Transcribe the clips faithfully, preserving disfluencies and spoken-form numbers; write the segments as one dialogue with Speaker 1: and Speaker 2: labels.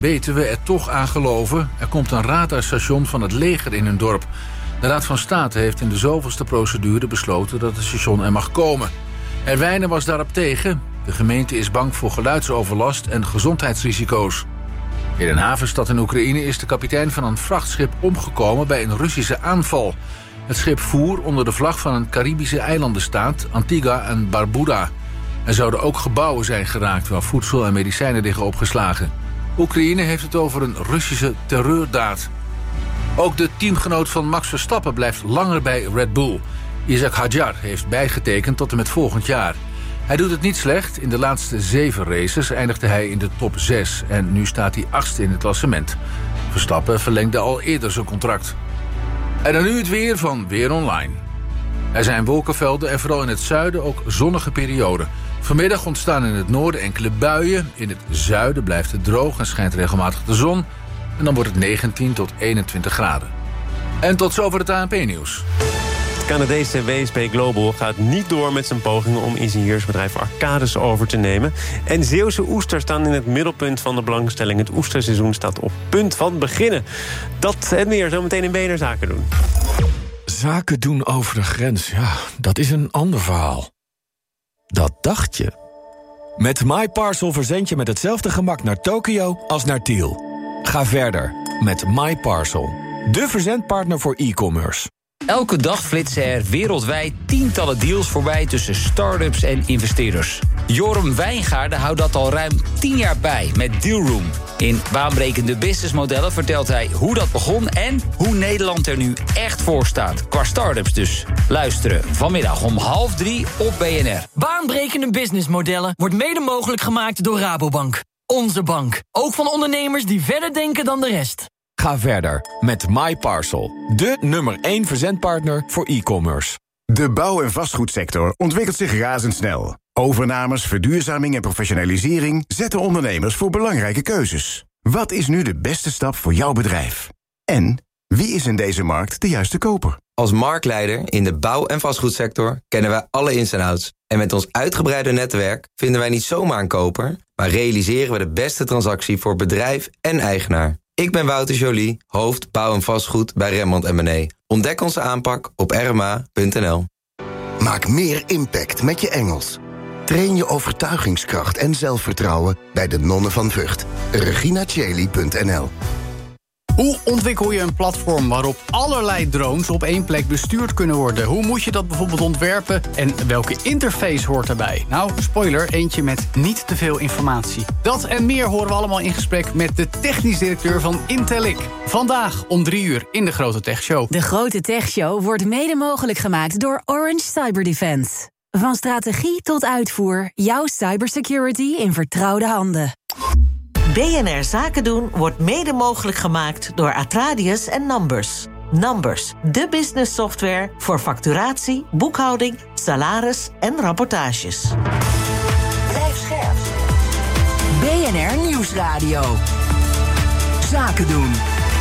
Speaker 1: weten we er toch aan geloven. Er komt een radarstation van het leger in hun dorp. De Raad van State heeft in de zoveelste procedure besloten dat het station er mag komen. Herwijnen was daarop tegen. De gemeente is bang voor geluidsoverlast en gezondheidsrisico's. In een havenstad in Oekraïne is de kapitein van een vrachtschip omgekomen bij een Russische aanval. Het schip voer onder de vlag van een Caribische eilandenstaat, Antigua en Barbuda. Er zouden ook gebouwen zijn geraakt waar voedsel en medicijnen liggen opgeslagen. Oekraïne heeft het over een Russische terreurdaad. Ook de teamgenoot van Max Verstappen blijft langer bij Red Bull. Isaac Hadjar heeft bijgetekend tot en met volgend jaar. Hij doet het niet slecht. In de laatste zeven races eindigde hij in de top zes. En nu staat hij achtste in het klassement. Verstappen verlengde al eerder zijn contract. En dan nu het weer van Weer Online. Er zijn wolkenvelden en vooral in het zuiden ook zonnige perioden. Vanmiddag ontstaan in het noorden enkele buien. In het zuiden blijft het droog en schijnt regelmatig de zon. En dan wordt het negentien tot eenentwintig graden. En tot zover het A N P-nieuws.
Speaker 2: Het Canadese W S P Global gaat niet door met zijn pogingen om ingenieursbedrijf Arcadis over te nemen. En Zeeuwse oesters staan in het middelpunt van de belangstelling. Het oesterseizoen staat op punt van beginnen. Dat en meer zometeen in B N R Zaken doen.
Speaker 3: Zaken doen over de grens, ja, dat is een ander verhaal. Dat dacht je. Met MyParcel verzend je met hetzelfde gemak naar Tokio als naar Tiel. Ga verder met MyParcel, de verzendpartner voor e-commerce.
Speaker 4: Elke dag flitsen er wereldwijd tientallen deals voorbij tussen start-ups en investeerders. Joram Wijngaarden houdt dat al ruim tien jaar bij met Dealroom. In baanbrekende businessmodellen vertelt hij hoe dat begon en hoe Nederland er nu echt voor staat. Qua start-ups dus. Luisteren vanmiddag om half drie op B N R.
Speaker 5: Baanbrekende businessmodellen wordt mede mogelijk gemaakt door Rabobank. Onze bank. Ook van ondernemers die verder denken dan de rest.
Speaker 3: Ga verder met MyParcel, de nummer één verzendpartner voor e-commerce.
Speaker 6: De bouw- en vastgoedsector ontwikkelt zich razendsnel. Overnames, verduurzaming en professionalisering zetten ondernemers voor belangrijke keuzes. Wat is nu de beste stap voor jouw bedrijf? En wie is in deze markt de juiste koper?
Speaker 7: Als marktleider in de bouw- en vastgoedsector kennen wij alle ins en outs. En met ons uitgebreide netwerk vinden wij niet zomaar een koper, maar realiseren we de beste transactie voor bedrijf en eigenaar. Ik ben Wouter Joly, hoofd bouw en vastgoed bij Remmond en Benee. Ontdek onze aanpak op r m a punt n l.
Speaker 8: Maak meer impact met je Engels. Train je overtuigingskracht en zelfvertrouwen bij de Nonnen van Vught. regina cheli punt n l.
Speaker 9: Hoe ontwikkel je een platform waarop allerlei drones op één plek bestuurd kunnen worden? Hoe moet je dat bijvoorbeeld ontwerpen en welke interface hoort daarbij? Nou, spoiler, eentje met niet te veel informatie. Dat en meer horen we allemaal in gesprek met de technisch directeur van Intellic. Vandaag om drie uur in de Grote Tech Show.
Speaker 10: De Grote Tech Show wordt mede mogelijk gemaakt door Orange Cyber Defense. Van strategie tot uitvoer, jouw cybersecurity in vertrouwde handen.
Speaker 11: B N R Zaken doen wordt mede mogelijk gemaakt door Atradius en Numbers. Numbers, de business software voor facturatie, boekhouding, salaris en rapportages.
Speaker 12: Blijf scherp. B N R Nieuwsradio. Zaken doen.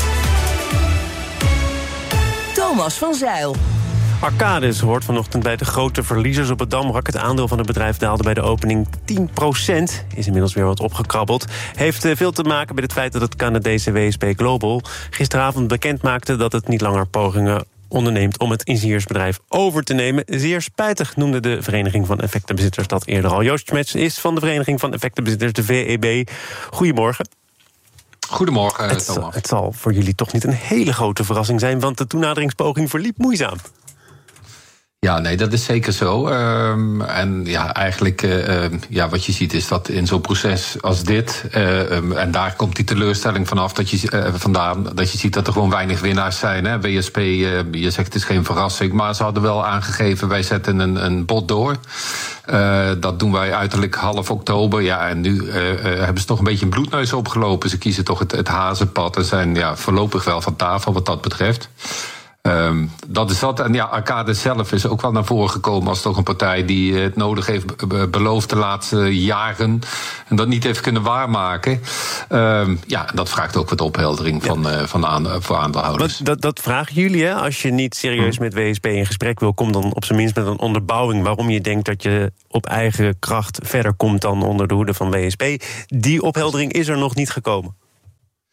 Speaker 12: Thomas van Zijl.
Speaker 2: Arcadis hoort vanochtend bij de grote verliezers op het Damrak. Het aandeel van het bedrijf daalde bij de opening tien procent. Is inmiddels weer wat opgekrabbeld. Heeft veel te maken met het feit dat het Canadese W S P Global gisteravond bekend maakte dat het niet langer pogingen onderneemt om het ingenieursbedrijf over te nemen. Zeer spijtig noemde de Vereniging van Effectenbezitters dat eerder al. Joost Schmets is van de Vereniging van Effectenbezitters, de V E B. Goedemorgen.
Speaker 13: Goedemorgen,
Speaker 2: het
Speaker 13: Thomas.
Speaker 2: Zal, het zal voor jullie toch niet een hele grote verrassing zijn, want de toenaderingspoging verliep moeizaam.
Speaker 13: Ja, nee, dat is zeker zo. Um, en ja, eigenlijk, uh, ja, wat je ziet is dat in zo'n proces als dit, uh, um, en daar komt die teleurstelling vanaf, dat je, uh, vandaan, dat je ziet dat er gewoon weinig winnaars zijn. Hè. W S P, uh, je zegt het is geen verrassing, maar ze hadden wel aangegeven, wij zetten een, een bod door. Uh, dat doen wij uiterlijk half oktober. Ja, en nu uh, uh, hebben ze toch een beetje een bloedneus opgelopen. Ze kiezen toch het, het hazenpad en zijn ja, voorlopig wel van tafel wat dat betreft. Um, dat is dat. En ja, Arcadis zelf is ook wel naar voren gekomen als toch een partij die het nodig heeft beloofd de laatste jaren en dat niet heeft kunnen waarmaken. Um, ja, dat vraagt ook wat opheldering van, ja. uh, van aan, voor aandeelhouders.
Speaker 2: Dat, dat, dat vragen jullie, hè? Als je niet serieus met W S P in gesprek wil, kom dan op zijn minst met een onderbouwing waarom je denkt dat je op eigen kracht verder komt dan onder de hoede van W S P. Die opheldering is er nog niet gekomen.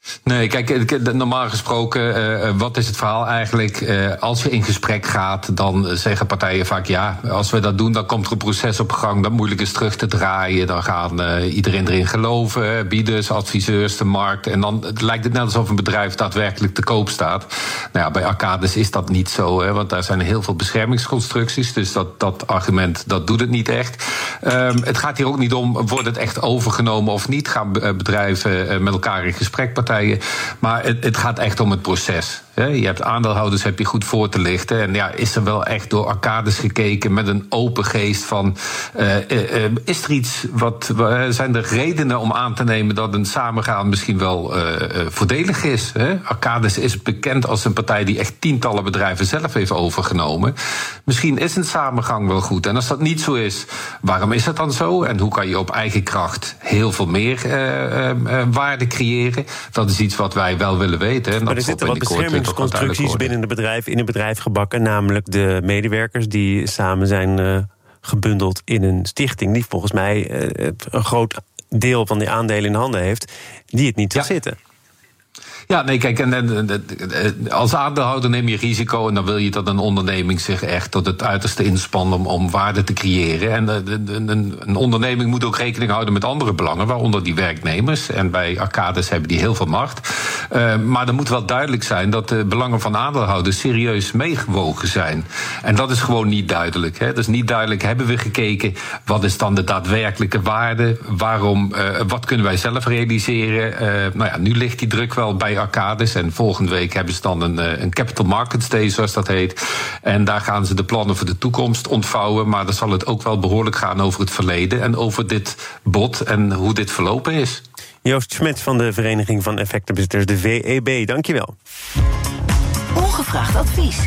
Speaker 13: Nee, kijk, normaal gesproken, uh, wat is het verhaal eigenlijk? Uh, als je in gesprek gaat, dan zeggen partijen vaak... ja, als we dat doen, dan komt er een proces op gang... dat moeilijk is terug te draaien. Dan gaan uh, iedereen erin geloven, bieders, adviseurs, de markt... en dan lijkt het net alsof een bedrijf daadwerkelijk te koop staat. Nou ja, bij Arcadis is dat niet zo, hè, want daar zijn heel veel beschermingsconstructies... dus dat, dat argument, dat doet het niet echt. Um, het gaat hier ook niet om, wordt het echt overgenomen of niet? Gaan bedrijven uh, met elkaar in gesprek, partijen... Maar het, het gaat echt om het proces. Je hebt aandeelhouders, heb je goed voor te lichten. En ja, is er wel echt door Arcadis gekeken met een open geest van... Uh, uh, uh, is er iets, wat, uh, zijn er redenen om aan te nemen dat een samengaan misschien wel uh, uh, voordelig is? Hè? Arcadis is bekend als een partij die echt tientallen bedrijven zelf heeft overgenomen. Misschien is een samengang wel goed. En als dat niet zo is, waarom is dat dan zo? En hoe kan je op eigen kracht heel veel meer uh, uh, waarde creëren? Dat is iets wat wij wel willen weten. En
Speaker 2: maar
Speaker 13: dat
Speaker 2: er zitten wat beschermingsconstructies binnen het bedrijf, in het bedrijf gebakken, namelijk de medewerkers die samen zijn uh, gebundeld in een stichting die volgens mij uh, een groot deel van die aandelen in handen heeft, die het niet zag ja. zitten.
Speaker 13: Ja, nee, kijk, en, en, en, als aandeelhouder neem je risico... en dan wil je dat een onderneming zich echt tot het uiterste inspant... om, om waarde te creëren. En een, een, een onderneming moet ook rekening houden met andere belangen... waaronder die werknemers. En bij Arcadis hebben die heel veel macht. Uh, maar er moet wel duidelijk zijn dat de belangen van aandeelhouders... serieus meegewogen zijn. En dat is gewoon niet duidelijk. Hè. Dat is niet duidelijk. Hebben we gekeken, wat is dan de daadwerkelijke waarde? Waarom, uh, wat kunnen wij zelf realiseren? Uh, nou ja, nu ligt die druk wel bij Arcadis. En volgende week hebben ze dan een, een Capital Markets Day, zoals dat heet. En daar gaan ze de plannen voor de toekomst ontvouwen. Maar dan zal het ook wel behoorlijk gaan over het verleden... en over dit bod en hoe dit verlopen is.
Speaker 2: Joost Schmet van de Vereniging van Effectenbezitters, de V E B. Dank je wel.
Speaker 12: Ongevraagd advies.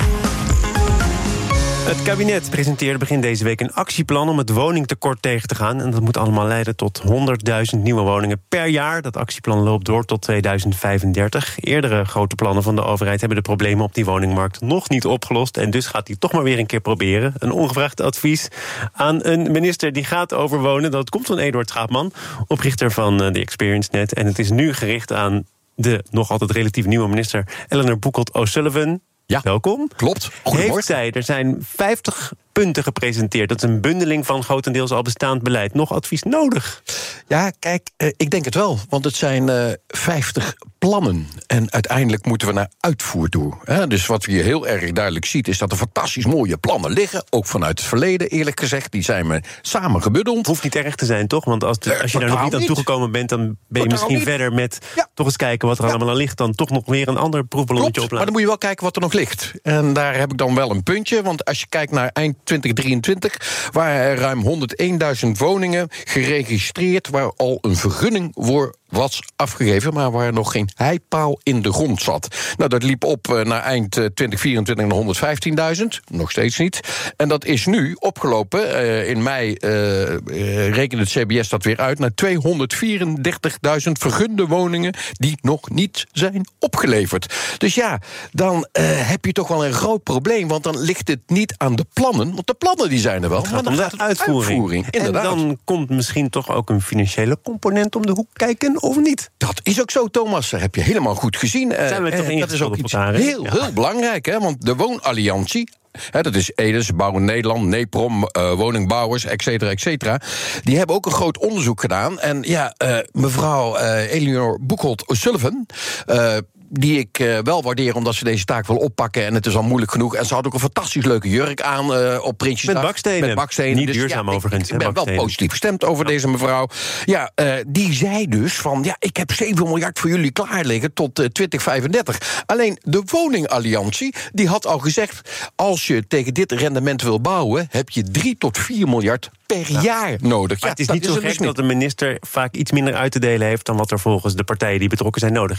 Speaker 2: Het kabinet presenteerde begin deze week een actieplan om het woningtekort tegen te gaan. En dat moet allemaal leiden tot honderdduizend nieuwe woningen per jaar. Dat actieplan loopt door tot tweeduizend vijfendertig. Eerdere grote plannen van de overheid hebben de problemen op die woningmarkt nog niet opgelost. En dus gaat hij toch maar weer een keer proberen. Een ongevraagd advies aan een minister die gaat over wonen. Dat komt van Eduard Schaapman, oprichter van de ExperienceNet. En het is nu gericht aan de nog altijd relatief nieuwe minister Eleanor Boekholt-O'Sullivan. Ja, welkom.
Speaker 14: Klopt. Goedemorgen.
Speaker 2: Heeft zij, er zijn vijftig punten gepresenteerd. Dat is een bundeling van grotendeels al bestaand beleid. Nog advies nodig?
Speaker 14: Ja, kijk, eh, ik denk het wel. Want het zijn uh, vijftig plannen. En uiteindelijk moeten we naar uitvoer toe. Hè? Dus wat je hier heel erg duidelijk ziet... is dat er fantastisch mooie plannen liggen. Ook vanuit het verleden, eerlijk gezegd. Die zijn we samen gebundeld.
Speaker 2: Hoeft niet erg te zijn, toch? Want als, de, als je daar nog niet aan toegekomen bent... dan ben je misschien verder met ja. toch eens kijken wat er ja. allemaal aan ligt... dan toch nog weer een ander proefballonnetje opladen.
Speaker 14: Maar dan moet je wel kijken wat er nog ligt. En daar heb ik dan wel een puntje. Want als je kijkt naar eind twintig drieëntwintig... waren er ruim honderdeenduizend woningen geregistreerd... waar al een vergunning voor was afgegeven, maar waar nog geen heipaal in de grond zat. Nou, dat liep op uh, naar eind uh, twintig vierentwintig naar honderdvijftienduizend. Nog steeds niet. En dat is nu opgelopen. Uh, in mei uh, uh, rekent het C B S dat weer uit naar tweehonderdvierendertigduizend vergunde woningen die nog niet zijn opgeleverd. Dus ja, dan uh, heb je toch wel een groot probleem, want dan ligt het niet aan de plannen, want de plannen die zijn er wel, maar dan gaat het uitvoering. uitvoering.
Speaker 2: En dan komt misschien toch ook een financiële component om de hoek kijken, of niet?
Speaker 14: Dat is ook zo, Thomas. Dat heb je helemaal goed gezien.
Speaker 2: Zijn we
Speaker 14: uh,
Speaker 2: toch
Speaker 14: dat is ook iets
Speaker 2: elkaar,
Speaker 14: heel,
Speaker 2: ja.
Speaker 14: heel belangrijk, hè? Want de Woonalliantie, He, dat is Edes, Bouwen Nederland, Neprom, uh, woningbouwers, et cetera, et cetera. Die hebben ook een groot onderzoek gedaan. En ja, uh, mevrouw uh, Eleanor Boekholt-O'Sullivan... Uh, die ik uh, wel waardeer omdat ze deze taak wil oppakken. En het is al moeilijk genoeg. En ze had ook een fantastisch leuke jurk aan uh, op Prinsjesdag.
Speaker 2: Met bakstenen.
Speaker 14: Met bakstenen.
Speaker 2: Niet
Speaker 14: dus,
Speaker 2: duurzaam
Speaker 14: ja,
Speaker 2: overigens.
Speaker 14: Ik, ik ben
Speaker 2: bakstenen.
Speaker 14: wel positief gestemd over ja. deze mevrouw. Ja, uh, die zei dus van... ja, ik heb zeven miljard voor jullie klaar liggen tot uh, twintig vijfendertig. Alleen de Woningalliantie, die had al gezegd... als je tegen dit rendement wil bouwen... heb je drie tot vier miljard per ja. jaar nodig.
Speaker 2: Maar
Speaker 14: ja,
Speaker 2: het is niet zo gek dus dat de minister vaak iets minder uit te delen heeft... dan wat er volgens de partijen die betrokken zijn nodig is.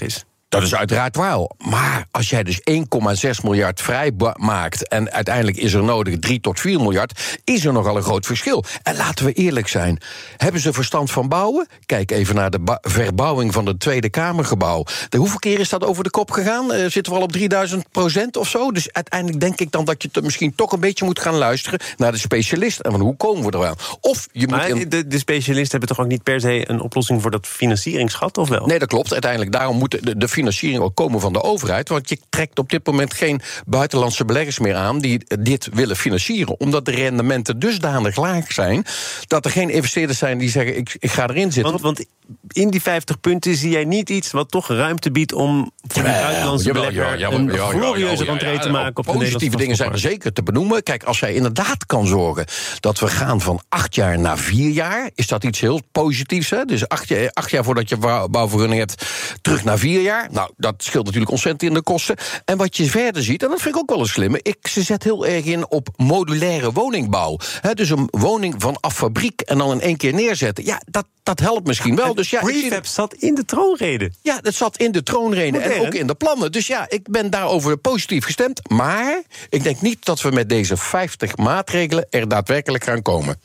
Speaker 14: Dat is uiteraard wel. Maar als jij dus één komma zes miljard vrij maakt en uiteindelijk is er nodig drie tot vier miljard, is er nogal een groot verschil. En laten we eerlijk zijn. Hebben ze verstand van bouwen? Kijk even naar de ba- verbouwing van het Tweede Kamergebouw. De, hoeveel keer is dat over de kop gegaan? Uh, zitten we al op drieduizend procent of zo? Dus uiteindelijk denk ik dan dat je te, misschien toch een beetje moet gaan luisteren naar de specialist. En van hoe komen we er wel? Of je
Speaker 2: maar
Speaker 14: moet in...
Speaker 2: de, de specialisten hebben toch ook niet per se een oplossing voor dat financieringsgat, of wel?
Speaker 14: Nee, dat klopt. Uiteindelijk daarom moet de, de financiering ook komen van de overheid. Want je trekt op dit moment geen buitenlandse beleggers meer aan die dit willen financieren. Omdat de rendementen dusdanig laag zijn dat er geen investeerders zijn die zeggen ik, ik ga erin zitten.
Speaker 2: Want, want in die vijftig punten zie jij niet iets wat toch ruimte biedt om voor de buitenlandse belegger een glorieuze rentree te maken op de
Speaker 14: positieve dingen zijn er zeker te benoemen. Kijk, als jij inderdaad kan zorgen dat we gaan van acht jaar naar vier jaar, is dat iets heel positiefs. Hè? Dus acht jaar, acht jaar voordat je bouwvergunning hebt, terug naar vier jaar. Nou, dat scheelt natuurlijk ontzettend in de kosten. En wat je verder ziet, en dat vind ik ook wel een slimme, ik ze zet heel erg in op modulaire woningbouw. He, dus een woning vanaf fabriek en dan in één keer neerzetten. Ja, dat, dat helpt misschien wel. Dus ja,
Speaker 2: prefab zat in de troonrede.
Speaker 14: Ja, dat zat in de troonrede Modern. En ook in de plannen. Dus ja, ik ben daarover positief gestemd. Maar ik denk niet dat we met deze vijftig maatregelen er daadwerkelijk gaan komen.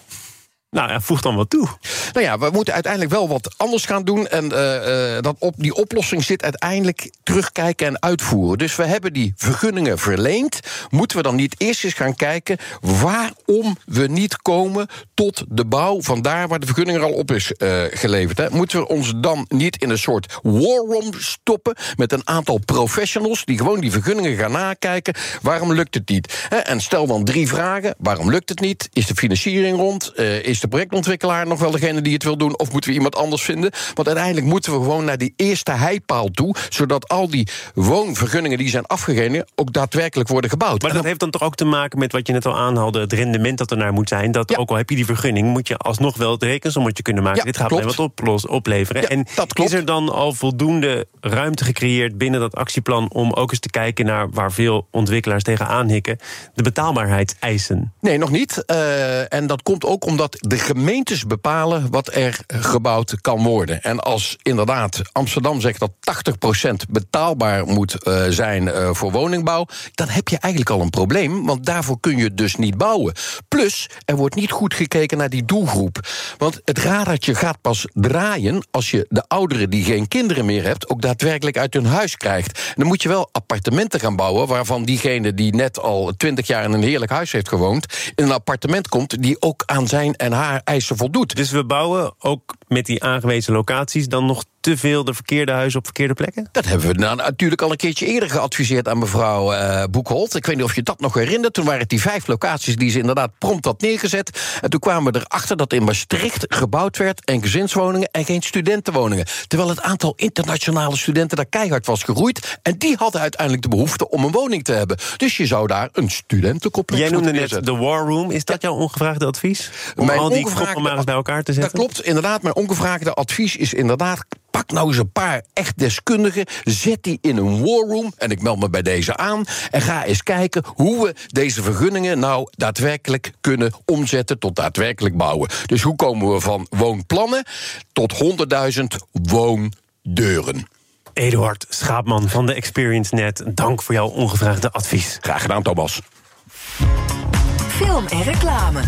Speaker 2: Nou ja, voeg dan wat toe.
Speaker 14: Nou ja, we moeten uiteindelijk wel wat anders gaan doen. En uh, uh, dat op, die oplossing zit uiteindelijk terugkijken en uitvoeren. Dus we hebben die vergunningen verleend. Moeten we dan niet eerst eens gaan kijken waarom we niet komen tot de bouw van daar waar de vergunning er al op is uh, geleverd. Hè? Moeten we ons dan niet in een soort war room stoppen met een aantal professionals die gewoon die vergunningen gaan nakijken? Waarom lukt het niet? Hè? En stel dan drie vragen. Waarom lukt het niet? Is de financiering rond? Uh, is de projectontwikkelaar nog wel degene die het wil doen, of moeten we iemand anders vinden? Want uiteindelijk moeten we gewoon naar die eerste heipaal toe, zodat al die woonvergunningen die zijn afgegeven ook daadwerkelijk worden gebouwd.
Speaker 2: Maar dat heeft dan toch ook te maken met wat je net al aanhaalde, het rendement dat er naar moet zijn. Dat ja. ook al heb je die vergunning, moet je alsnog wel het rekensommetje kunnen maken. Ja, dit gaat alleen wat oplos, opleveren.
Speaker 14: Ja,
Speaker 2: en is er dan al voldoende ruimte gecreëerd binnen dat actieplan om ook eens te kijken naar waar veel ontwikkelaars tegenaan hikken, de betaalbaarheidseisen?
Speaker 14: Nee, nog niet. Uh, en dat komt ook omdat de gemeentes bepalen wat er gebouwd kan worden. En als inderdaad Amsterdam zegt dat tachtig procent betaalbaar moet uh, zijn uh, voor woningbouw, dan heb je eigenlijk al een probleem, want daarvoor kun je dus niet bouwen. Plus, er wordt niet goed gekeken naar die doelgroep. Want het radartje gaat pas draaien als je de ouderen die geen kinderen meer hebt ook daadwerkelijk uit hun huis krijgt. En dan moet je wel appartementen gaan bouwen waarvan diegene die net al twintig jaar in een heerlijk huis heeft gewoond, in een appartement komt die ook aan zijn en haar eisen voldoet.
Speaker 2: Dus we bouwen ook met die aangewezen locaties dan nog te veel de verkeerde huizen op verkeerde plekken?
Speaker 14: Dat hebben we nou natuurlijk al een keertje eerder geadviseerd aan mevrouw uh, Boekholt. Ik weet niet of je dat nog herinnert. Toen waren het die vijf locaties die ze inderdaad prompt had neergezet. En toen kwamen we erachter dat in Maastricht gebouwd werd en gezinswoningen en geen studentenwoningen. Terwijl het aantal internationale studenten daar keihard was gegroeid. En die hadden uiteindelijk de behoefte om een woning te hebben. Dus je zou daar een studentencomplex
Speaker 2: Jij noemde net
Speaker 14: neerzetten.
Speaker 2: de War Room. Is dat jouw ongevraagde advies? Om mijn al die groepen maar eens bij elkaar te zetten?
Speaker 14: Dat klopt, inderdaad. Mijn ongevraagde advies is inderdaad, pak nou eens een paar echt deskundigen, zet die in een war room, en ik meld me bij deze aan, en ga eens kijken hoe we deze vergunningen nou daadwerkelijk kunnen omzetten tot daadwerkelijk bouwen. Dus hoe komen we van woonplannen tot honderdduizend woondeuren?
Speaker 2: Eduard Schaapman van de Experience Net, dank voor jouw ongevraagde advies.
Speaker 14: Graag gedaan, Thomas.
Speaker 12: Film en reclame.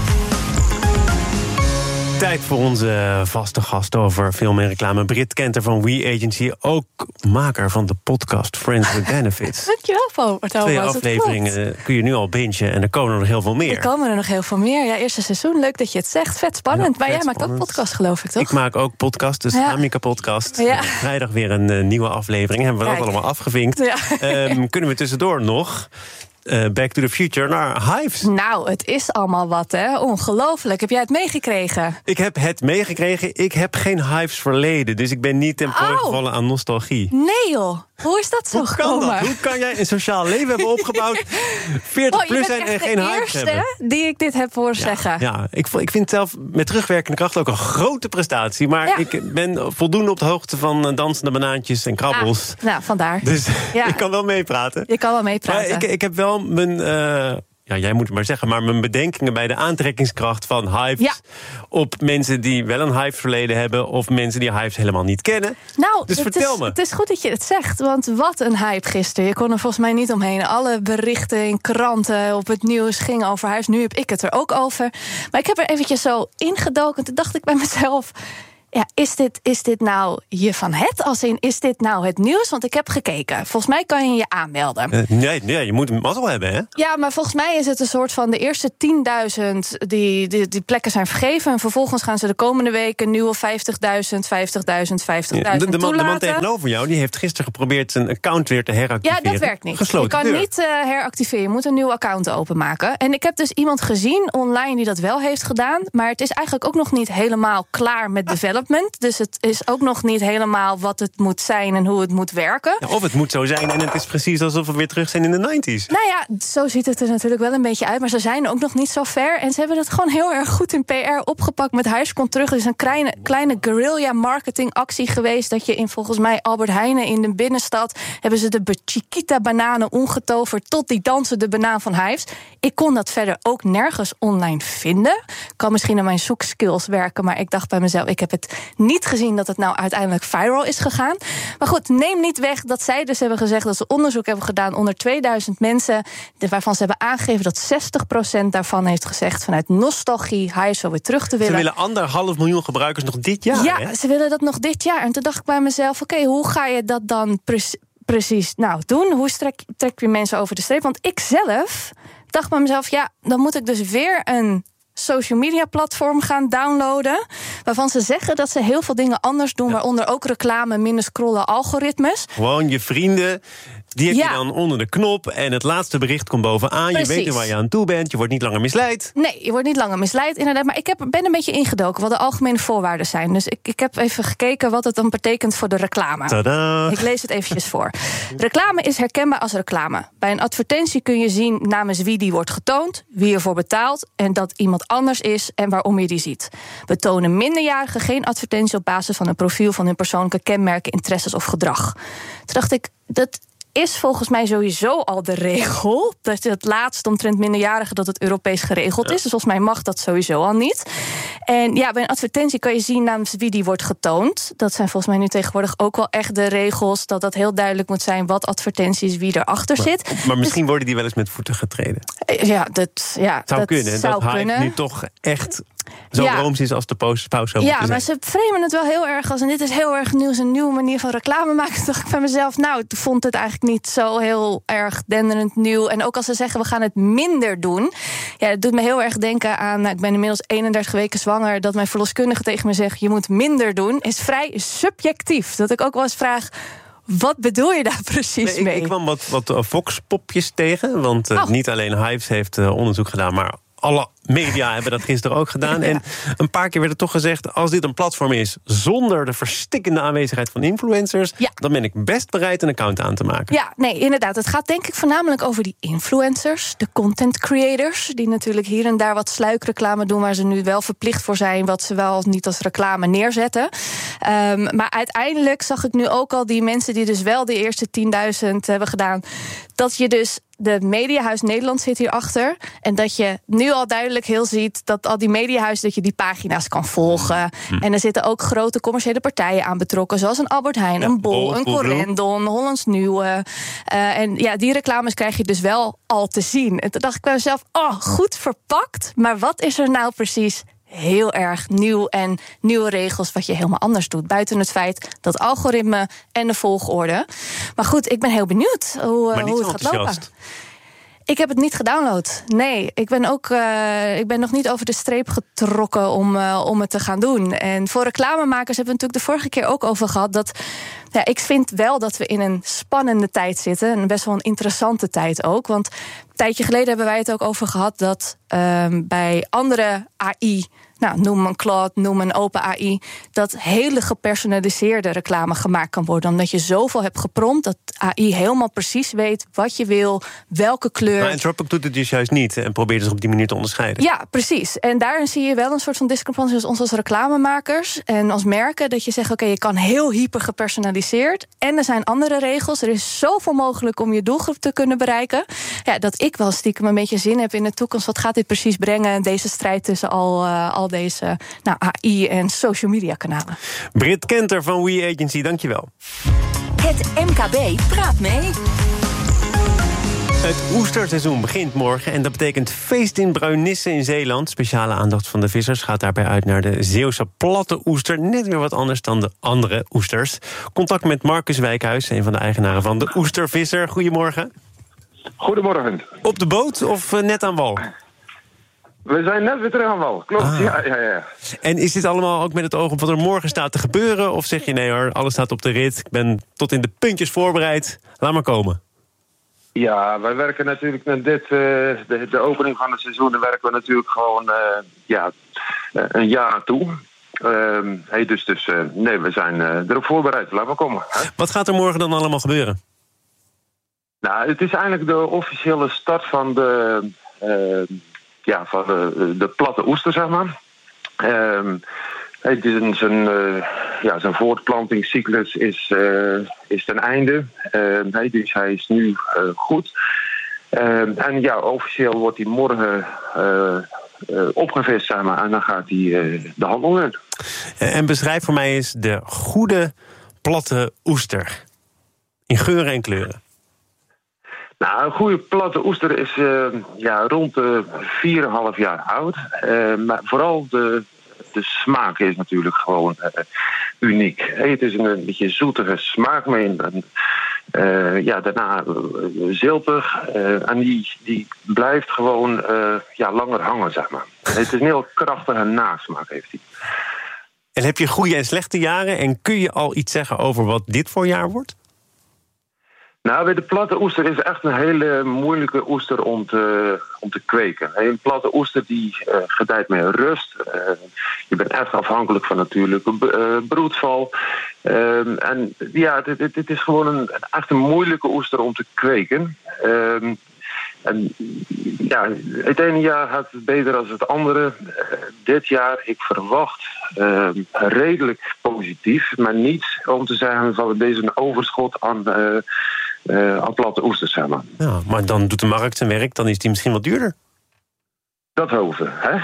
Speaker 2: Tijd voor onze vaste gast over film en reclame. Britt Kenter van We Agency, ook maker van de podcast Friends with Benefits.
Speaker 15: Dankjewel, Paul.
Speaker 2: Twee afleveringen kun je nu al bingen en er komen er nog heel veel meer.
Speaker 15: Er komen er nog heel veel meer. Ja, eerste seizoen, leuk dat je het zegt. Vet spannend. Ja, vet maar jij spannend. maakt ook podcast, geloof ik, toch?
Speaker 2: Ik maak ook podcast, dus ja. Amica Podcast.
Speaker 15: Ja.
Speaker 2: Vrijdag weer een uh, nieuwe aflevering. Hebben we Kijk. dat allemaal afgevinkt. Ja. Um, kunnen we tussendoor nog Uh, Back to the Future naar Hives?
Speaker 15: Nou, het is allemaal wat, hè? Ongelooflijk. Heb jij het meegekregen?
Speaker 2: Ik heb het meegekregen. Ik heb geen Hives verleden, dus ik ben niet ten prooi oh. gevallen aan nostalgie.
Speaker 15: Nee, joh. Hoe is dat zo
Speaker 2: Hoe
Speaker 15: gekomen?
Speaker 2: Kan dat? Hoe kan jij een sociaal leven hebben opgebouwd, veertig plus zijn en geen Hives hebben?
Speaker 15: Je bent echt de eerste die ik dit heb horen
Speaker 2: ja,
Speaker 15: zeggen.
Speaker 2: Ja, ik, ik vind het zelf met terugwerkende kracht ook een grote prestatie. Maar ja. ik ben voldoende op de hoogte van dansende banaantjes en krabbels.
Speaker 15: Ah, nou, vandaar.
Speaker 2: Dus
Speaker 15: ja.
Speaker 2: ik kan wel meepraten.
Speaker 15: Je kan wel meepraten.
Speaker 2: Maar ik, ik heb wel mijn Uh, ja, jij moet het maar zeggen, maar mijn bedenkingen bij de aantrekkingskracht van Hives ja. op mensen die wel een Hives-verleden hebben of mensen die Hives helemaal niet kennen.
Speaker 15: Nou,
Speaker 2: dus
Speaker 15: het
Speaker 2: vertel
Speaker 15: is,
Speaker 2: me.
Speaker 15: Het is goed dat je het zegt, want wat een hype gisteren. Je kon er volgens mij niet omheen. Alle berichten in kranten, op het nieuws gingen over Hives. Nu heb ik het er ook over. Maar ik heb er eventjes zo ingedoken. Toen dacht ik bij mezelf, ja, is dit, is dit nou je van het? Als in, is dit nou het nieuws? Want ik heb gekeken. Volgens mij kan je je aanmelden.
Speaker 2: Uh, nee, nee, je moet een mazzel hebben, hè?
Speaker 15: Ja, maar volgens mij is het een soort van de eerste tienduizend die, die, die plekken zijn vergeven. En vervolgens gaan ze de komende weken nieuwe vijftigduizend, vijftigduizend, vijftigduizend
Speaker 2: ja, de, de, man, de man
Speaker 15: toelaten.
Speaker 2: tegenover jou, die heeft gisteren geprobeerd zijn account weer te heractiveren.
Speaker 15: Ja, dat werkt niet.
Speaker 2: Gesloten
Speaker 15: je kan
Speaker 2: deur.
Speaker 15: niet uh, heractiveren. Je moet een nieuw account openmaken. En ik heb dus iemand gezien online die dat wel heeft gedaan. Maar het is eigenlijk ook nog niet helemaal klaar met development. Dus het is ook nog niet helemaal wat het moet zijn en hoe het moet werken.
Speaker 2: Ja, of het moet zo zijn en het is precies alsof we weer terug zijn in de negentig.
Speaker 15: Nou ja, zo ziet het er natuurlijk wel een beetje uit. Maar ze zijn ook nog niet zo ver. En ze hebben het gewoon heel erg goed in P R opgepakt met Hives komt terug. Het is een kleine, kleine guerrilla marketing actie geweest. Dat je in volgens mij Albert Heijn in de binnenstad hebben ze de Chiquita bananen omgetoverd tot die dansende banaan van Hives. Ik kon dat verder ook nergens online vinden. Ik kan misschien aan mijn zoekskills werken. Maar ik dacht bij mezelf, ik heb het niet gezien dat het nou uiteindelijk viral is gegaan. Maar goed, neem niet weg dat zij dus hebben gezegd dat ze onderzoek hebben gedaan onder tweeduizend mensen, waarvan ze hebben aangegeven dat zestig procent daarvan heeft gezegd vanuit nostalgie Hives weer terug te willen.
Speaker 2: Ze willen anderhalf miljoen gebruikers nog dit jaar.
Speaker 15: Ja,
Speaker 2: hè?
Speaker 15: ze willen dat nog dit jaar. En toen dacht ik bij mezelf, oké, okay, hoe ga je dat dan pre- precies nou doen? Hoe trek, trek je mensen over de streep? Want ik zelf dacht bij mezelf, ja, dan moet ik dus weer een social media platform gaan downloaden, waarvan ze zeggen dat ze heel veel dingen anders doen, ja. waaronder ook reclame, minder scrollen, algoritmes.
Speaker 2: Gewoon je vrienden, die heb
Speaker 15: ja.
Speaker 2: je dan onder de knop en het laatste bericht komt bovenaan.
Speaker 15: Precies.
Speaker 2: Je weet er waar je aan toe bent, je wordt niet langer misleid.
Speaker 15: Nee, je wordt niet langer misleid, inderdaad. Maar ik heb, ben een beetje ingedoken wat de algemene voorwaarden zijn. Dus ik, ik heb even gekeken wat het dan betekent voor de reclame.
Speaker 2: Tadaa.
Speaker 15: Ik lees het eventjes voor. Reclame is herkenbaar als reclame. Bij een advertentie kun je zien namens wie die wordt getoond, wie ervoor betaalt en dat iemand anders is en waarom je die ziet. We tonen minderjarigen geen advertentie op basis van een profiel van hun persoonlijke kenmerken, interesses of gedrag. Toen dacht ik, dat is volgens mij sowieso al de regel. Dat het laatst omtrent minderjarigen dat het Europees geregeld is. Dus volgens mij mag dat sowieso al niet. En ja, bij een advertentie kan je zien namens wie die wordt getoond. Dat zijn volgens mij nu tegenwoordig ook wel echt de regels, dat dat heel duidelijk moet zijn wat advertenties, wie erachter
Speaker 2: maar,
Speaker 15: zit.
Speaker 2: Maar misschien
Speaker 15: dus,
Speaker 2: worden die wel eens met voeten getreden.
Speaker 15: Ja, dat, ja,
Speaker 2: zou
Speaker 15: dat
Speaker 2: kunnen.
Speaker 15: zou
Speaker 2: dat
Speaker 15: kunnen.
Speaker 2: Hive nu toch echt zo
Speaker 15: ja.
Speaker 2: rooms is als de pauze zou
Speaker 15: Ja,
Speaker 2: moeten
Speaker 15: maar
Speaker 2: zijn.
Speaker 15: ze framen het wel heel erg als, en dit is heel erg nieuws, een nieuwe manier van reclame maken. Toen dacht ik van mezelf, nou, ik vond het eigenlijk niet zo heel erg denderend nieuw. En ook als ze zeggen, we gaan het minder doen. Ja, het doet me heel erg denken aan, nou, ik ben inmiddels eenendertig weken zwanger, dat mijn verloskundige tegen me zegt, je moet minder doen, is vrij subjectief. Dat ik ook wel eens vraag, wat bedoel je daar precies
Speaker 2: nee,
Speaker 15: mee?
Speaker 2: Ik, ik kwam wat, wat uh, Vox-popjes tegen, want uh, oh. niet alleen Hives heeft uh, onderzoek gedaan, maar alle media hebben dat gisteren ook gedaan. Ja. En een paar keer werd er toch gezegd, als dit een platform is zonder de verstikkende aanwezigheid van influencers, ja. dan ben ik best bereid een account aan te maken.
Speaker 15: Ja, nee, inderdaad. Het gaat denk ik voornamelijk over die influencers, de content creators, die natuurlijk hier en daar wat sluikreclame doen, waar ze nu wel verplicht voor zijn, wat ze wel niet als reclame neerzetten. Um, maar uiteindelijk zag ik nu ook al die mensen die dus wel de eerste tienduizend hebben gedaan, dat je dus de Mediahuis Nederland zit hierachter. En dat je nu al duidelijk heel ziet dat al die mediahuizen, dat je die pagina's kan volgen. Hm. En er zitten ook grote commerciële partijen aan betrokken, zoals een Albert Heijn, ja, een Bol, Bol een Corendon, Hollands Nieuwe. Uh, en ja, die reclames krijg je dus wel al te zien. En toen dacht ik bij mezelf, oh, goed verpakt. Maar wat is er nou precies heel erg nieuw en nieuwe regels wat je helemaal anders doet, buiten het feit dat algoritme en de volgorde. Maar goed, ik ben heel benieuwd hoe, hoe het gaat lopen. Ik heb het niet gedownload. Nee, ik ben ook uh, ik ben nog niet over de streep getrokken om, uh, om het te gaan doen. En voor reclamemakers hebben we natuurlijk de vorige keer ook over gehad dat, ja, ik vind wel dat we in een spannende tijd zitten. En best wel een interessante tijd ook. Want een tijdje geleden hebben wij het ook over gehad dat uh, bij andere A I nou, noem een Claude, noem een Open A I... dat hele gepersonaliseerde reclame gemaakt kan worden. Omdat je zoveel hebt geprompt dat A I helemaal precies weet wat je wil, welke kleur.
Speaker 2: Maar Anthropic doet het dus juist niet en probeert dus op die manier te onderscheiden.
Speaker 15: Ja, precies. En daarin zie je wel een soort van discrepantie als ons als reclamemakers en als merken, dat je zegt, oké, okay, je kan heel hyper gepersonaliseerd en er zijn andere regels. Er is zoveel mogelijk om je doelgroep te kunnen bereiken. Ja, dat ik wel stiekem een beetje zin heb in de toekomst. Wat gaat dit precies brengen? Deze strijd tussen al, uh, al deze nou, A I en social media kanalen.
Speaker 2: Britt Kenter van We Agency, dankjewel.
Speaker 12: Het M K B praat mee.
Speaker 2: Het oesterseizoen begint morgen en dat betekent feest in Bruinisse in Zeeland. Speciale aandacht van de vissers gaat daarbij uit naar de Zeeuwse platte oester. Net weer wat anders dan de andere oesters. Contact met Marcus Wijkhuis, een van de eigenaren van de Oestervisser. Goedemorgen.
Speaker 16: Goedemorgen.
Speaker 2: Op de boot of net aan wal?
Speaker 16: We zijn net weer terug aan wal, klopt. Ah. Ja, ja, ja.
Speaker 2: En is dit allemaal ook met het oog op wat er morgen staat te gebeuren? Of zeg je nee hoor, alles staat op de rit. Ik ben tot in de puntjes voorbereid. Laat maar komen.
Speaker 16: Ja, wij werken natuurlijk met dit, uh, de, de opening van het seizoen, daar werken we natuurlijk gewoon uh, ja, een jaar naartoe. Uh, hey, dus dus uh, nee, we zijn uh, erop voorbereid. Laat maar komen. Hè?
Speaker 2: Wat gaat er morgen dan allemaal gebeuren?
Speaker 16: Nou, het is eigenlijk de officiële start van de, uh, ja, van de, de platte oester, zeg maar. Uh, Het is een, zijn, uh, ja, zijn voortplantingscyclus is, uh, is ten einde. Uh, hij, dus hij is nu uh, goed. Uh, en ja, officieel wordt hij morgen uh, uh, opgevist, zeg maar, en dan gaat hij uh, de handel in.
Speaker 2: En beschrijf voor mij eens de goede platte oester. In geuren en kleuren.
Speaker 16: Nou, een goede platte oester is uh, ja, rond de vier komma vijf jaar oud. Uh, maar vooral de... De smaak is natuurlijk gewoon uh, uniek. Hey, het is een, een beetje zoetige smaak mee. En, uh, ja, daarna uh, ziltig. Uh, en die, die blijft gewoon uh, ja, langer hangen, zeg maar. Het is een heel krachtige nasmaak, heeft hij.
Speaker 2: En heb je goede en slechte jaren? En kun je al iets zeggen over wat dit voor jaar wordt?
Speaker 16: Nou, bij de platte oester is echt een hele moeilijke oester om te, om te kweken. Een platte oester die uh, gedijt met rust. Uh, je bent echt afhankelijk van natuurlijke uh, broedval. Uh, en ja, het, het, het is gewoon een, echt een moeilijke oester om te kweken. Uh, en ja, het ene jaar gaat het beter dan het andere. Uh, dit jaar, ik verwacht uh, redelijk positief. Maar niet om te zeggen van deze een overschot aan... Uh, Uh, aan platte oesters, zeg maar.
Speaker 2: Ja, maar dan doet de markt zijn werk, dan is die misschien wat duurder.
Speaker 16: Dat hopen we, hè?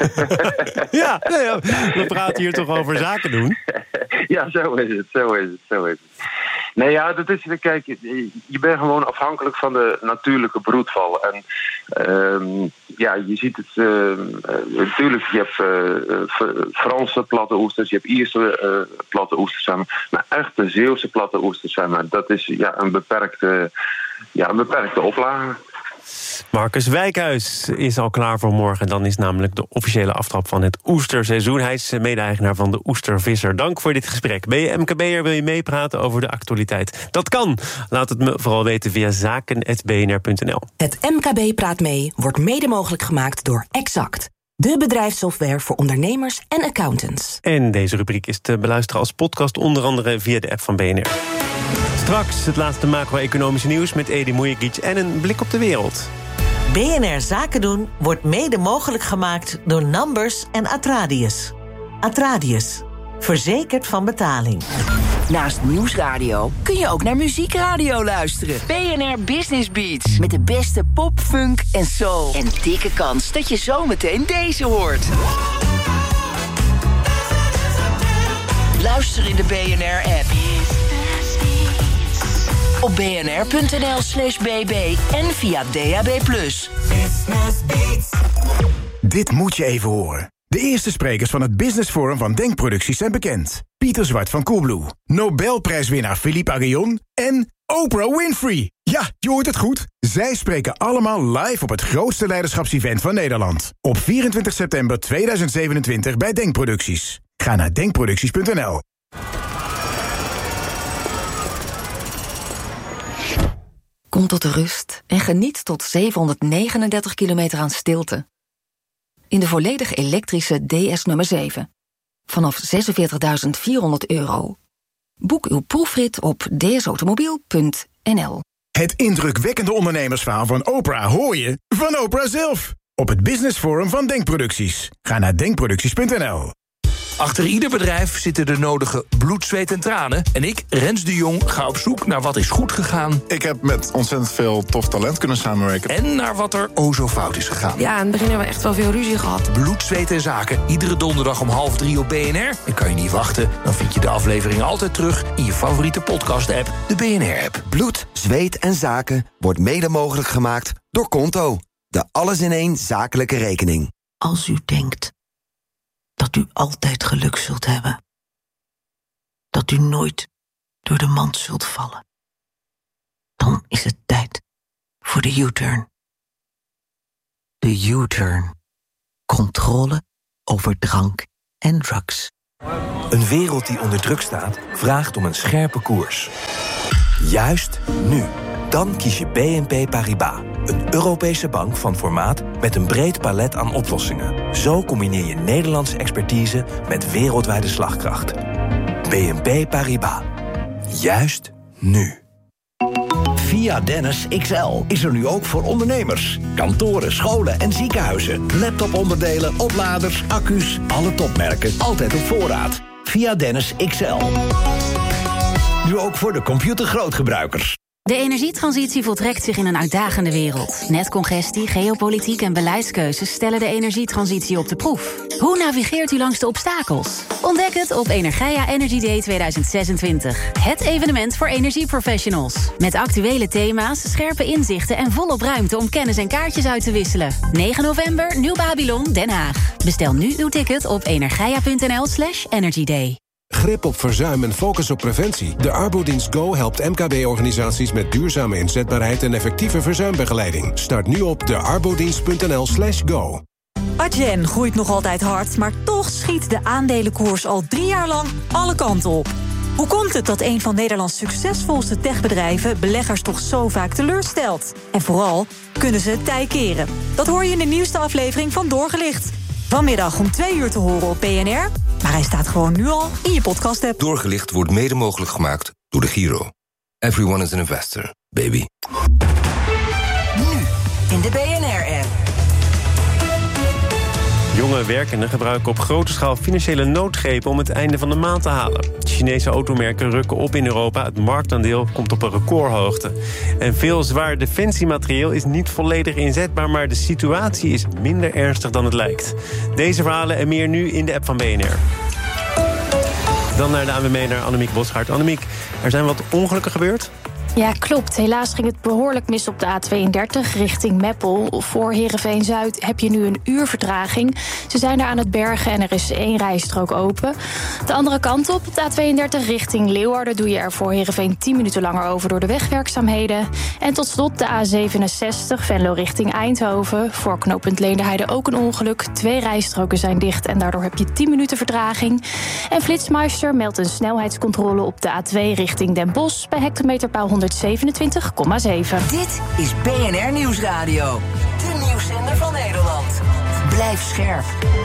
Speaker 2: ja, nee, ja, we praten hier toch over zaken doen?
Speaker 16: Ja, zo is het, zo is het, zo is het. Nee, ja, dat is, kijk, je bent gewoon afhankelijk van de natuurlijke broedval. En uh, ja, je ziet het, uh, uh, natuurlijk, je hebt uh, Franse platte oesters, je hebt Ierse uh, platte oesters, zeg maar. Maar echt de Zeeuwse platte oesters, zeg maar, dat is ja, een beperkte, ja, een beperkte oplage.
Speaker 2: Marcus Wijkhuis is al klaar voor morgen. Dan is namelijk de officiële aftrap van het oesterseizoen. Hij is mede-eigenaar van de Oestervisser. Dank voor dit gesprek. Ben je M K B'er, wil je meepraten over de actualiteit? Dat kan. Laat het me vooral weten via zaken punt b n r punt n l.
Speaker 12: Het M K B praat mee wordt mede mogelijk gemaakt door Exact. De bedrijfssoftware voor ondernemers en accountants.
Speaker 2: En deze rubriek is te beluisteren als podcast, onder andere via de app van B N R. Straks het laatste macro-economische nieuws met Edi Mujagic en een blik op de wereld.
Speaker 11: B N R Zaken doen wordt mede mogelijk gemaakt door Numbers en Atradius. Atradius, verzekerd van betaling.
Speaker 12: Naast Nieuwsradio kun je ook naar muziekradio luisteren. B N R Business Beats. Met de beste pop, funk en soul. En dikke kans dat je zometeen deze hoort. Luister in de B N R-app. Op bnr.nl slash bb en via D A B plus.
Speaker 6: Dit moet je even horen. De eerste sprekers van het Business Forum van Denkproducties zijn bekend. Pieter Zwart van Coolblue, Nobelprijswinnaar Philippe Aghion en Oprah Winfrey. Ja, je hoort het goed. Zij spreken allemaal live op het grootste leiderschapsevent van Nederland. Op vierentwintig september tweeduizend zevenentwintig bij Denkproducties. Ga naar denkproducties punt n l.
Speaker 17: Kom tot de rust en geniet tot zevenhonderdnegenendertig kilometer aan stilte. in de volledig elektrische D S nummer zeven. Vanaf zesenveertigduizend vierhonderd euro. Boek uw proefrit op d s automobiel punt n l.
Speaker 6: Het indrukwekkende ondernemersverhaal van Oprah hoor je van Oprah zelf. Op het Business Forum van Denkproducties. Ga naar denkproducties punt n l.
Speaker 18: Achter ieder bedrijf zitten de nodige bloed, zweet en tranen. En ik, Rens de Jong, ga op zoek naar wat is goed gegaan.
Speaker 19: Ik heb met ontzettend veel tof talent kunnen samenwerken.
Speaker 18: En naar wat er o zo fout is gegaan.
Speaker 20: Ja, in het begin hebben we echt wel veel ruzie gehad.
Speaker 18: Bloed, zweet en zaken. Iedere donderdag om half drie op B N R. En kan je niet wachten, dan vind je de aflevering altijd terug in je favoriete podcast-app, de B N R-app.
Speaker 21: Bloed, zweet en zaken wordt mede mogelijk gemaakt door Konto. De alles-in-één zakelijke rekening.
Speaker 22: Als u denkt dat u altijd geluk zult hebben, dat u nooit door de mand zult vallen, dan is het tijd voor de U-turn. De U-turn. Controle over drank en drugs.
Speaker 23: Een wereld die onder druk staat, vraagt om een scherpe koers. Juist nu. Dan kies je B N P Paribas. Een Europese bank van formaat met een breed palet aan oplossingen. Zo combineer je Nederlandse expertise met wereldwijde slagkracht. B N P Paribas. Juist nu.
Speaker 24: Via Dennis X L is er nu ook voor ondernemers. Kantoren, scholen en ziekenhuizen. Laptoponderdelen, opladers, accu's, alle topmerken. Altijd op voorraad. Via Dennis X L. Nu ook voor de computergrootgebruikers.
Speaker 10: De energietransitie voltrekt zich in een uitdagende wereld. Netcongestie, geopolitiek en beleidskeuzes stellen de energietransitie op de proef. Hoe navigeert u langs de obstakels? Ontdek het op Energia Energy Day tweeduizend zesentwintig. Het evenement voor energieprofessionals. Met actuele thema's, scherpe inzichten en volop ruimte om kennis en kaartjes uit te wisselen. negen november, Nieuw Babylon, Den Haag. Bestel nu uw ticket op energia punt n l slash energy day.
Speaker 25: Grip op verzuim en focus op preventie. De Arbodienst Go helpt M K B-organisaties met duurzame inzetbaarheid en effectieve verzuimbegeleiding. Start nu op de arbodienst punt n l slash go.
Speaker 26: Adyen groeit nog altijd hard, maar toch schiet de aandelenkoers al drie jaar lang alle kanten op. Hoe komt het dat een van Nederlands succesvolste techbedrijven beleggers toch zo vaak teleurstelt? En vooral, kunnen ze het tij keren? Dat hoor je in de nieuwste aflevering van Doorgelicht. Vanmiddag om twee uur te horen op B N R. Maar hij staat gewoon nu al in je podcast-app.
Speaker 27: Doorgelicht wordt mede mogelijk gemaakt door de Giro. Everyone is an investor, baby.
Speaker 12: Nu in de B N R-app.
Speaker 2: Jonge werkenden gebruiken op grote schaal financiële noodgrepen om het einde van de maand te halen. Chinese automerken rukken op in Europa. Het marktaandeel komt op een recordhoogte. En veel zwaar defensiematerieel is niet volledig inzetbaar, maar de situatie is minder ernstig dan het lijkt. Deze verhalen en meer nu in de app van B N R. Dan naar de A N W B, naar Annemiek Bosgaard. Annemiek, er zijn wat ongelukken gebeurd?
Speaker 15: Ja, klopt. Helaas ging het behoorlijk mis op de A tweeëndertig richting Meppel. Voor Heerenveen-Zuid heb je nu een uur vertraging. Ze zijn er aan het bergen en er is één rijstrook open. De andere kant op, op de A tweeëndertig richting Leeuwarden, doe je er voor Heerenveen tien minuten langer over door de wegwerkzaamheden. En tot slot de A zevenenzestig, Venlo richting Eindhoven. Voor knooppunt Leenderheide ook een ongeluk. Twee rijstroken zijn dicht en daardoor heb je tien minuten vertraging. En Flitsmeister meldt een snelheidscontrole op de A twee richting Den Bosch bij hectometerpaal honderdzevenentwintig komma zeven.
Speaker 12: Dit is B N R Nieuwsradio. De nieuwszender van Nederland. Blijf scherp.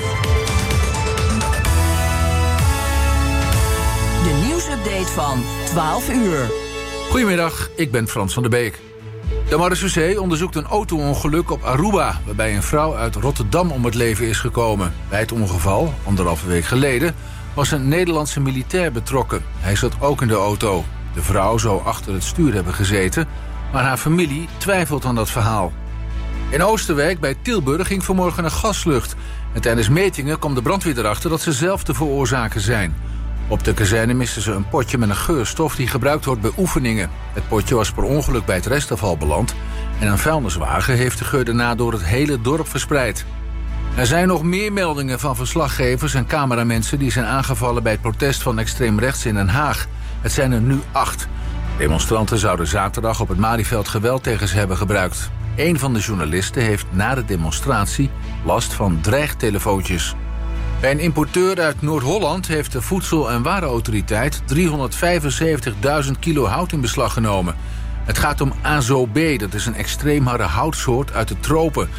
Speaker 12: De nieuwsupdate van twaalf uur.
Speaker 1: Goedemiddag, ik ben Frans van der Beek. De marechaussee onderzoekt een auto-ongeluk op Aruba, waarbij een vrouw uit Rotterdam om het leven is gekomen. Bij het ongeval, anderhalve week geleden, was een Nederlandse militair betrokken. Hij zat ook in de auto. De vrouw zou achter het stuur hebben gezeten, maar haar familie twijfelt aan dat verhaal. In Oosterwijk bij Tilburg ging vanmorgen een gaslucht. En tijdens metingen kwam de brandweer erachter dat ze zelf te veroorzaken zijn. Op de kazerne misten ze een potje met een geurstof die gebruikt wordt bij oefeningen. Het potje was per ongeluk bij het restafval beland en een vuilniswagen heeft de geur daarna door het hele dorp verspreid. Er zijn nog meer meldingen van verslaggevers en cameramensen die zijn aangevallen bij het protest van extreem rechts in Den Haag. Het zijn er nu acht. Demonstranten zouden zaterdag op het Malieveld geweld tegen ze hebben gebruikt. Een van de journalisten heeft na de demonstratie last van dreigtelefoontjes. Bij een importeur uit Noord-Holland heeft de Voedsel- en Warenautoriteit driehonderdvijfenzeventigduizend kilo hout in beslag genomen. Het gaat om azo B, dat is een extreem harde houtsoort uit de tropen.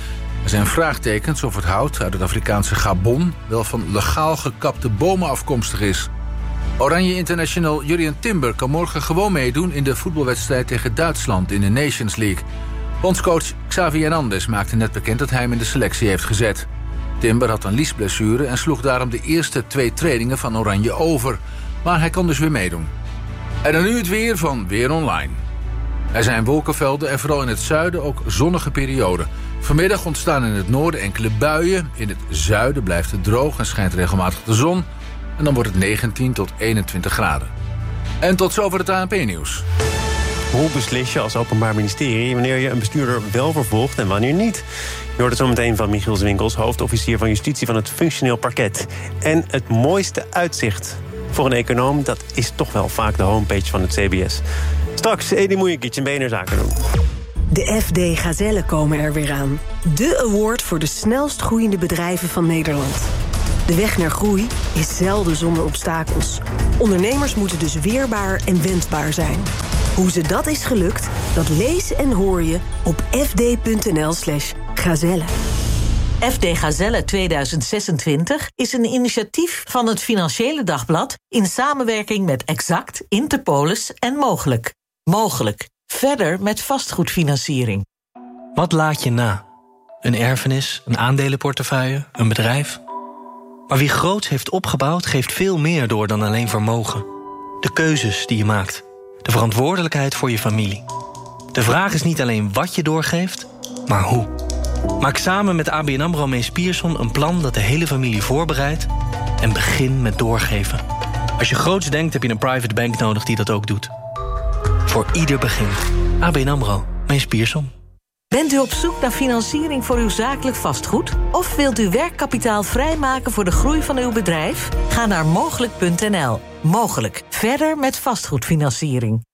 Speaker 1: Er zijn vraagtekens of het hout uit het Afrikaanse Gabon wel van legaal gekapte bomen afkomstig is. Oranje International Jurrien Timber kan morgen gewoon meedoen in de voetbalwedstrijd tegen Duitsland in de Nations League. Bondscoach Xavi Hernandez maakte net bekend dat hij hem in de selectie heeft gezet. Timber had een liesblessure en sloeg daarom de eerste twee trainingen van Oranje over. Maar hij kan dus weer meedoen. En dan nu het weer van Weer Online. Er zijn wolkenvelden en vooral in het zuiden ook zonnige perioden. Vanmiddag ontstaan in het noorden enkele buien. In het zuiden blijft het droog en schijnt regelmatig de zon. En dan wordt het negentien tot eenentwintig graden. En tot zover het A N P-nieuws.
Speaker 2: Hoe beslis je als Openbaar Ministerie wanneer je een bestuurder wel vervolgt en wanneer niet? Je hoort het zo meteen van Michiel Zwinkels, hoofdofficier van Justitie van het Functioneel Parket. En het mooiste uitzicht voor een econoom, dat is toch wel vaak de homepage van het C B S. Straks Edi Moeijekic en B N R Zaken doen.
Speaker 3: De F D Gazellen komen er weer aan. De award voor de snelst groeiende bedrijven van Nederland. De weg naar groei is zelden zonder obstakels. Ondernemers moeten dus weerbaar en wendbaar zijn. Hoe ze dat is gelukt, dat lees en hoor je op fd.nl slash gazelle.
Speaker 11: F D Gazelle tweeduizend zesentwintig is een initiatief van het Financiële Dagblad in samenwerking met Exact, Interpolis en Mogelijk. Mogelijk. Verder met vastgoedfinanciering.
Speaker 4: Wat laat je na? Een erfenis, een aandelenportefeuille, een bedrijf? Maar wie groots heeft opgebouwd, geeft veel meer door dan alleen vermogen. De keuzes die je maakt. De verantwoordelijkheid voor je familie. De vraag is niet alleen wat je doorgeeft, maar hoe. Maak samen met A B N AMRO Mees Pierson een plan dat de hele familie voorbereidt en begin met doorgeven. Als je groots denkt, heb je een private bank nodig die dat ook doet. Voor ieder begin. A B N AMRO Mees Pierson.
Speaker 11: Bent u op zoek naar financiering voor uw zakelijk vastgoed? Of wilt u werkkapitaal vrijmaken voor de groei van uw bedrijf? Ga naar mogelijk punt n l. Mogelijk. Verder met vastgoedfinanciering.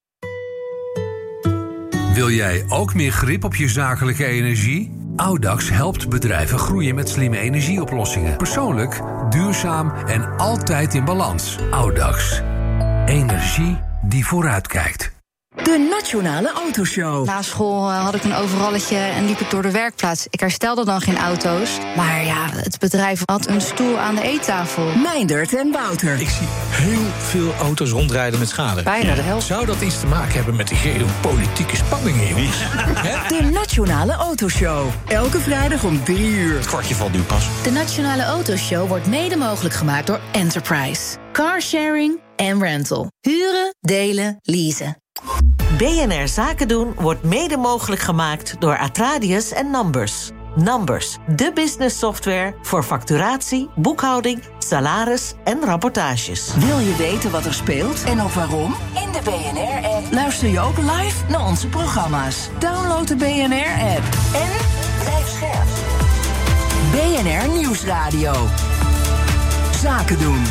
Speaker 5: Wil jij ook meer grip op je zakelijke energie? Audax helpt bedrijven groeien met slimme energieoplossingen. Persoonlijk, duurzaam en altijd in balans. Audax. Energie die vooruitkijkt.
Speaker 12: De Nationale Autoshow.
Speaker 7: Na school had ik een overalletje en liep ik door de werkplaats. Ik herstelde dan geen auto's. Maar ja, het bedrijf had een stoel aan de eettafel.
Speaker 12: Meindert en Wouter.
Speaker 18: Ik zie heel veel auto's rondrijden met schade.
Speaker 7: Bijna de helft.
Speaker 18: Zou dat iets te maken hebben met de geopolitieke spanningen, jongens?
Speaker 12: De Nationale Autoshow. Elke vrijdag om drie uur.
Speaker 18: Het kwartje valt nu pas.
Speaker 10: De Nationale Autoshow wordt mede mogelijk gemaakt door Enterprise. Carsharing en rental. Huren, delen, leasen.
Speaker 11: B N R Zaken doen wordt mede mogelijk gemaakt door Atradius en Numbers. Numbers, de business software voor facturatie, boekhouding, salaris en rapportages.
Speaker 12: Wil je weten wat er speelt en ook waarom? In de B N R-app luister je ook live naar onze programma's. Download de B N R-app en blijf scherp. B N R Nieuwsradio. Zaken doen.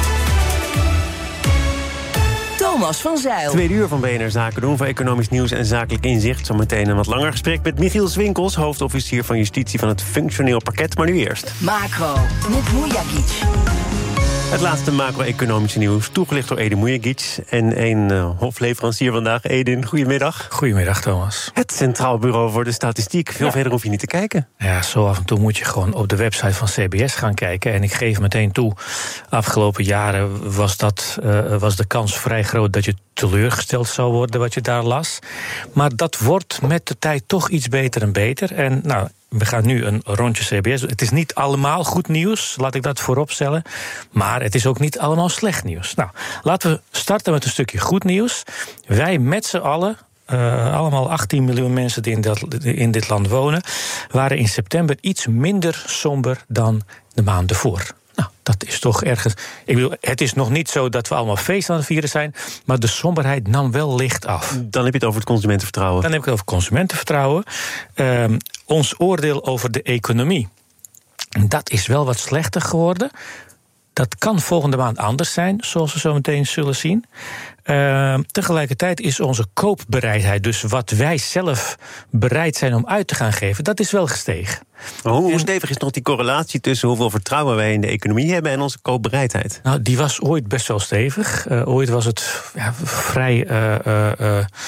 Speaker 12: Thomas van Zijl.
Speaker 2: Tweede uur van B N R Zaken doen voor economisch nieuws en zakelijk inzicht. Zometeen een wat langer gesprek met Michiel Zwinkels, hoofdofficier van Justitie van het Functioneel Parket. Maar nu eerst.
Speaker 12: Macro met Moeijakic.
Speaker 2: Het laatste macro-economische nieuws, toegelicht door Edin Moeijakic. En een uh, hofleverancier vandaag. Edin, goedemiddag.
Speaker 8: Goedemiddag, Thomas.
Speaker 2: Het Centraal Bureau voor de Statistiek. Veel ja. verder hoef je niet te kijken.
Speaker 8: Ja, zo af en toe moet je gewoon op de website van C B S gaan kijken. En ik geef meteen toe, afgelopen jaren was, dat, uh, was de kans vrij groot dat je teleurgesteld zou worden wat je daar las. Maar dat wordt met de tijd toch iets beter en beter. En nou, we gaan nu een rondje C B S. Het is niet allemaal goed nieuws, laat ik dat vooropstellen. Maar het is ook niet allemaal slecht nieuws. Nou, laten we starten met een stukje goed nieuws. Wij met z'n allen, uh, allemaal achttien miljoen mensen die in, dat, in dit land wonen, waren in september iets minder somber dan de maand ervoor. Nou, dat is toch ergens. Ik bedoel, het is nog niet zo dat we allemaal feest aan het vieren zijn, maar de somberheid nam wel licht af.
Speaker 2: Dan heb je het over het consumentenvertrouwen.
Speaker 8: Dan heb ik het over consumentenvertrouwen. Uh, ons oordeel over de economie. Dat is wel wat slechter geworden. Dat kan volgende maand anders zijn, zoals we zo meteen zullen zien. Uh, tegelijkertijd is onze koopbereidheid, dus wat wij zelf bereid zijn om uit te gaan geven, dat is wel gestegen.
Speaker 2: Maar hoe, hoe stevig is nog die correlatie tussen hoeveel vertrouwen wij in de economie hebben en onze koopbereidheid?
Speaker 8: Nou, die was ooit best wel stevig. Uh, ooit was het ja, vrij uh, uh, uh,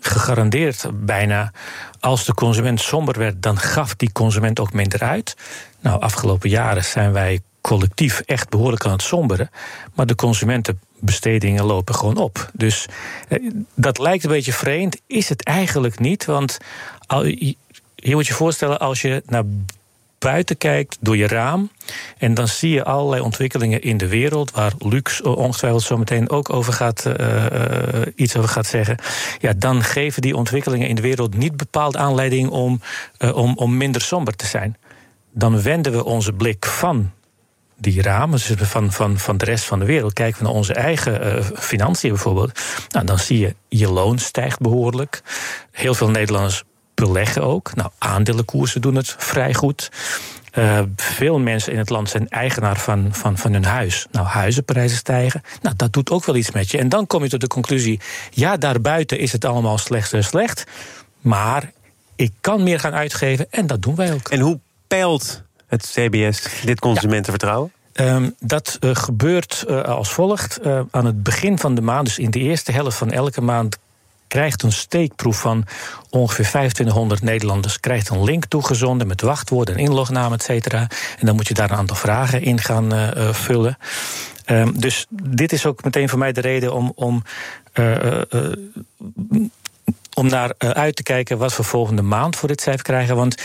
Speaker 8: gegarandeerd bijna, als de consument somber werd, dan gaf die consument ook minder uit. Nou, afgelopen jaren zijn wij collectief echt behoorlijk aan het somberen, maar de consumentenbestedingen lopen gewoon op. Dus eh, dat lijkt een beetje vreemd, is het eigenlijk niet, want al, je, je moet je voorstellen, als je naar buiten kijkt door je raam, en dan zie je allerlei ontwikkelingen in de wereld, waar Luc ongetwijfeld zo meteen ook over gaat, uh, uh, iets over gaat zeggen. Ja, dan geven die ontwikkelingen in de wereld niet bepaald aanleiding om, uh, om, om minder somber te zijn. Dan wenden we onze blik van die ramen, dus van, van, van de rest van de wereld, kijken we naar onze eigen uh, financiën bijvoorbeeld. Nou, dan zie je, je loon stijgt behoorlijk. Heel veel Nederlanders beleggen ook. Nou, aandelenkoersen doen het vrij goed. Uh, veel mensen in het land zijn eigenaar van, van, van hun huis. Nou, huizenprijzen stijgen. Nou, dat doet ook wel iets met je. En dan kom je tot de conclusie, ja, daarbuiten is het allemaal slecht en slecht. Maar ik kan meer gaan uitgeven en dat doen wij ook.
Speaker 2: En hoe peilt het C B S dit consumentenvertrouwen?
Speaker 8: Ja. Um, dat uh, gebeurt uh, als volgt. Uh, aan het begin van de maand, dus in de eerste helft van elke maand, krijgt een steekproef van ongeveer vijfentwintighonderd Nederlanders, krijgt een link toegezonden met wachtwoorden en inlognaam, et cetera. En dan moet je daar een aantal vragen in gaan uh, uh, vullen. Um, dus dit is ook meteen voor mij de reden om, om, uh, uh, uh, om naar uh, uit te kijken wat we volgende maand voor dit cijfer krijgen. Want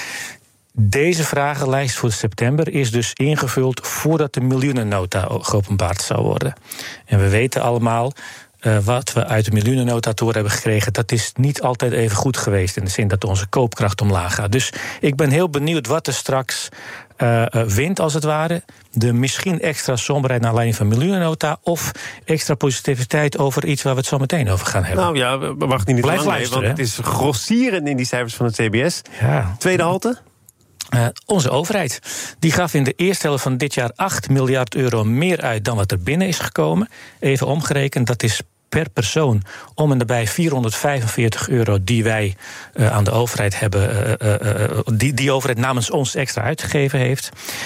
Speaker 8: deze vragenlijst voor september is dus ingevuld voordat de miljoenennota geopenbaard zou worden. En we weten allemaal, Uh, wat we uit de miljoenennota door hebben gekregen, dat is niet altijd even goed geweest, in de zin dat onze koopkracht omlaag gaat. Dus ik ben heel benieuwd wat er straks uh, uh, wint, als het ware. De misschien extra somberheid naar aanleiding van miljoenennota, of extra positiviteit over iets waar we het zo meteen over gaan hebben.
Speaker 2: Nou ja, we wachten niet te lang mee, want het is grossierend in die cijfers van het C B S.
Speaker 8: Ja.
Speaker 2: Tweede halte?
Speaker 8: Uh, onze overheid. Die gaf in de eerste helft van dit jaar acht miljard euro meer uit dan wat er binnen is gekomen. Even omgerekend, dat is per persoon om en nabij vierhonderdvijfenveertig euro die wij uh, aan de overheid hebben, uh, uh, uh, die die overheid namens ons extra uitgegeven heeft.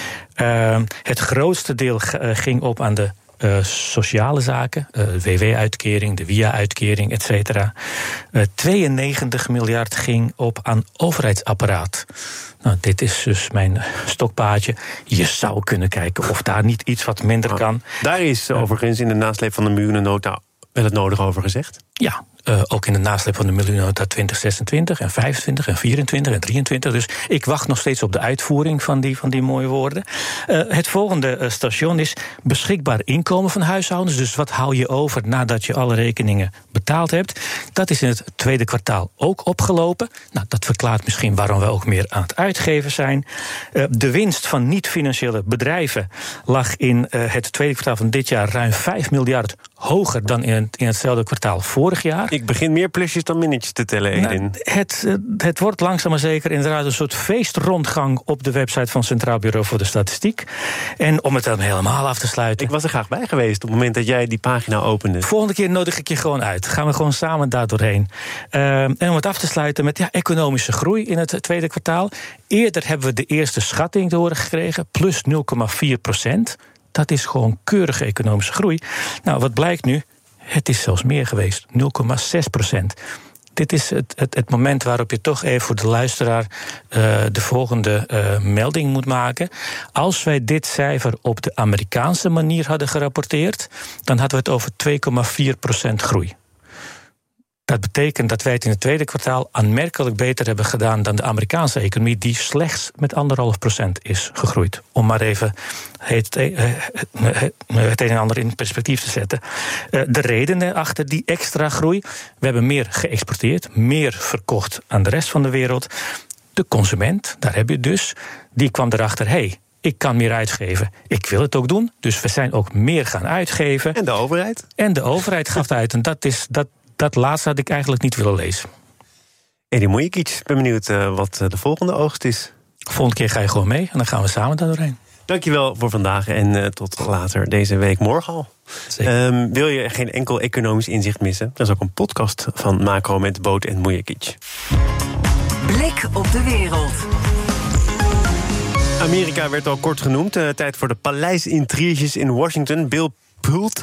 Speaker 8: Uh, het grootste deel g- uh, ging op aan de Uh, sociale zaken, uh, W W-uitkering, de W I A-uitkering, et cetera. Uh, tweeënnegentig miljard ging op aan overheidsapparaat. Nou, dit is dus mijn stokpaardje. Je zou kunnen kijken of daar niet iets wat minder nou, kan.
Speaker 2: Daar is uh, overigens in de nasleep van de miljoenennota wel het nodige over gezegd.
Speaker 8: Ja, uh, ook in de nasleep van de miljoenennota twintig zesentwintig en vijfentwintig en vierentwintig en drieëntwintig. Dus ik wacht nog steeds op de uitvoering van die, van die mooie woorden. Uh, het volgende uh, station is beschikbaar inkomen van huishoudens. Dus wat hou je over nadat je alle rekeningen betaald hebt? Dat is in het tweede kwartaal ook opgelopen. Nou, dat verklaart misschien waarom we ook meer aan het uitgeven zijn. Uh, de winst van niet-financiële bedrijven lag in uh, het tweede kwartaal van dit jaar ruim vijf miljard hoger dan in, het, in hetzelfde kwartaal vorig jaar.
Speaker 2: Ik begin meer plusjes dan minnetjes te tellen, Edin.
Speaker 8: Nou, het, het wordt langzaam maar zeker inderdaad een soort feestrondgang op de website van Centraal Bureau voor de Statistiek. En om het dan helemaal af te sluiten.
Speaker 2: Ik was er graag bij geweest op het moment dat jij die pagina opende.
Speaker 8: Volgende keer nodig ik je gewoon uit. Gaan we gewoon samen daar doorheen. Uh, en om het af te sluiten met ja, economische groei in het tweede kwartaal. Eerder hebben we de eerste schatting te horen gekregen, plus nul komma vier procent. Dat is gewoon keurige economische groei. Nou, wat blijkt nu? Het is zelfs meer geweest, nul komma zes procent. Dit is het, het, het moment waarop je toch even voor de luisteraar uh, de volgende uh, melding moet maken. Als wij dit cijfer op de Amerikaanse manier hadden gerapporteerd, dan hadden we het over twee komma vier procent groei. Dat betekent dat wij het in het tweede kwartaal aanmerkelijk beter hebben gedaan dan de Amerikaanse economie, die slechts met anderhalf procent is gegroeid. Om maar even het, het een en ander in perspectief te zetten. De redenen achter die extra groei: we hebben meer geëxporteerd, meer verkocht aan de rest van de wereld. De consument, daar heb je het dus, die kwam erachter, hé, hey, ik kan meer uitgeven. Ik wil het ook doen, dus we zijn ook meer gaan uitgeven.
Speaker 2: En de overheid?
Speaker 8: En de overheid gaf uit, en dat is dat. Dat laatste had ik eigenlijk niet willen lezen.
Speaker 2: Edin Mujikic, ik ben benieuwd uh, wat de volgende oogst is.
Speaker 8: Volgende keer ga je gewoon mee en dan gaan we samen daar doorheen.
Speaker 2: Dankjewel voor vandaag en uh, tot later deze week, morgen al. Um, wil je geen enkel economisch inzicht missen? Er is ook een podcast van Macro met Boot en Mujikic.
Speaker 12: Blik op de wereld.
Speaker 2: Amerika werd al kort genoemd. Uh, tijd voor de paleisintriges in Washington. Bill Pulte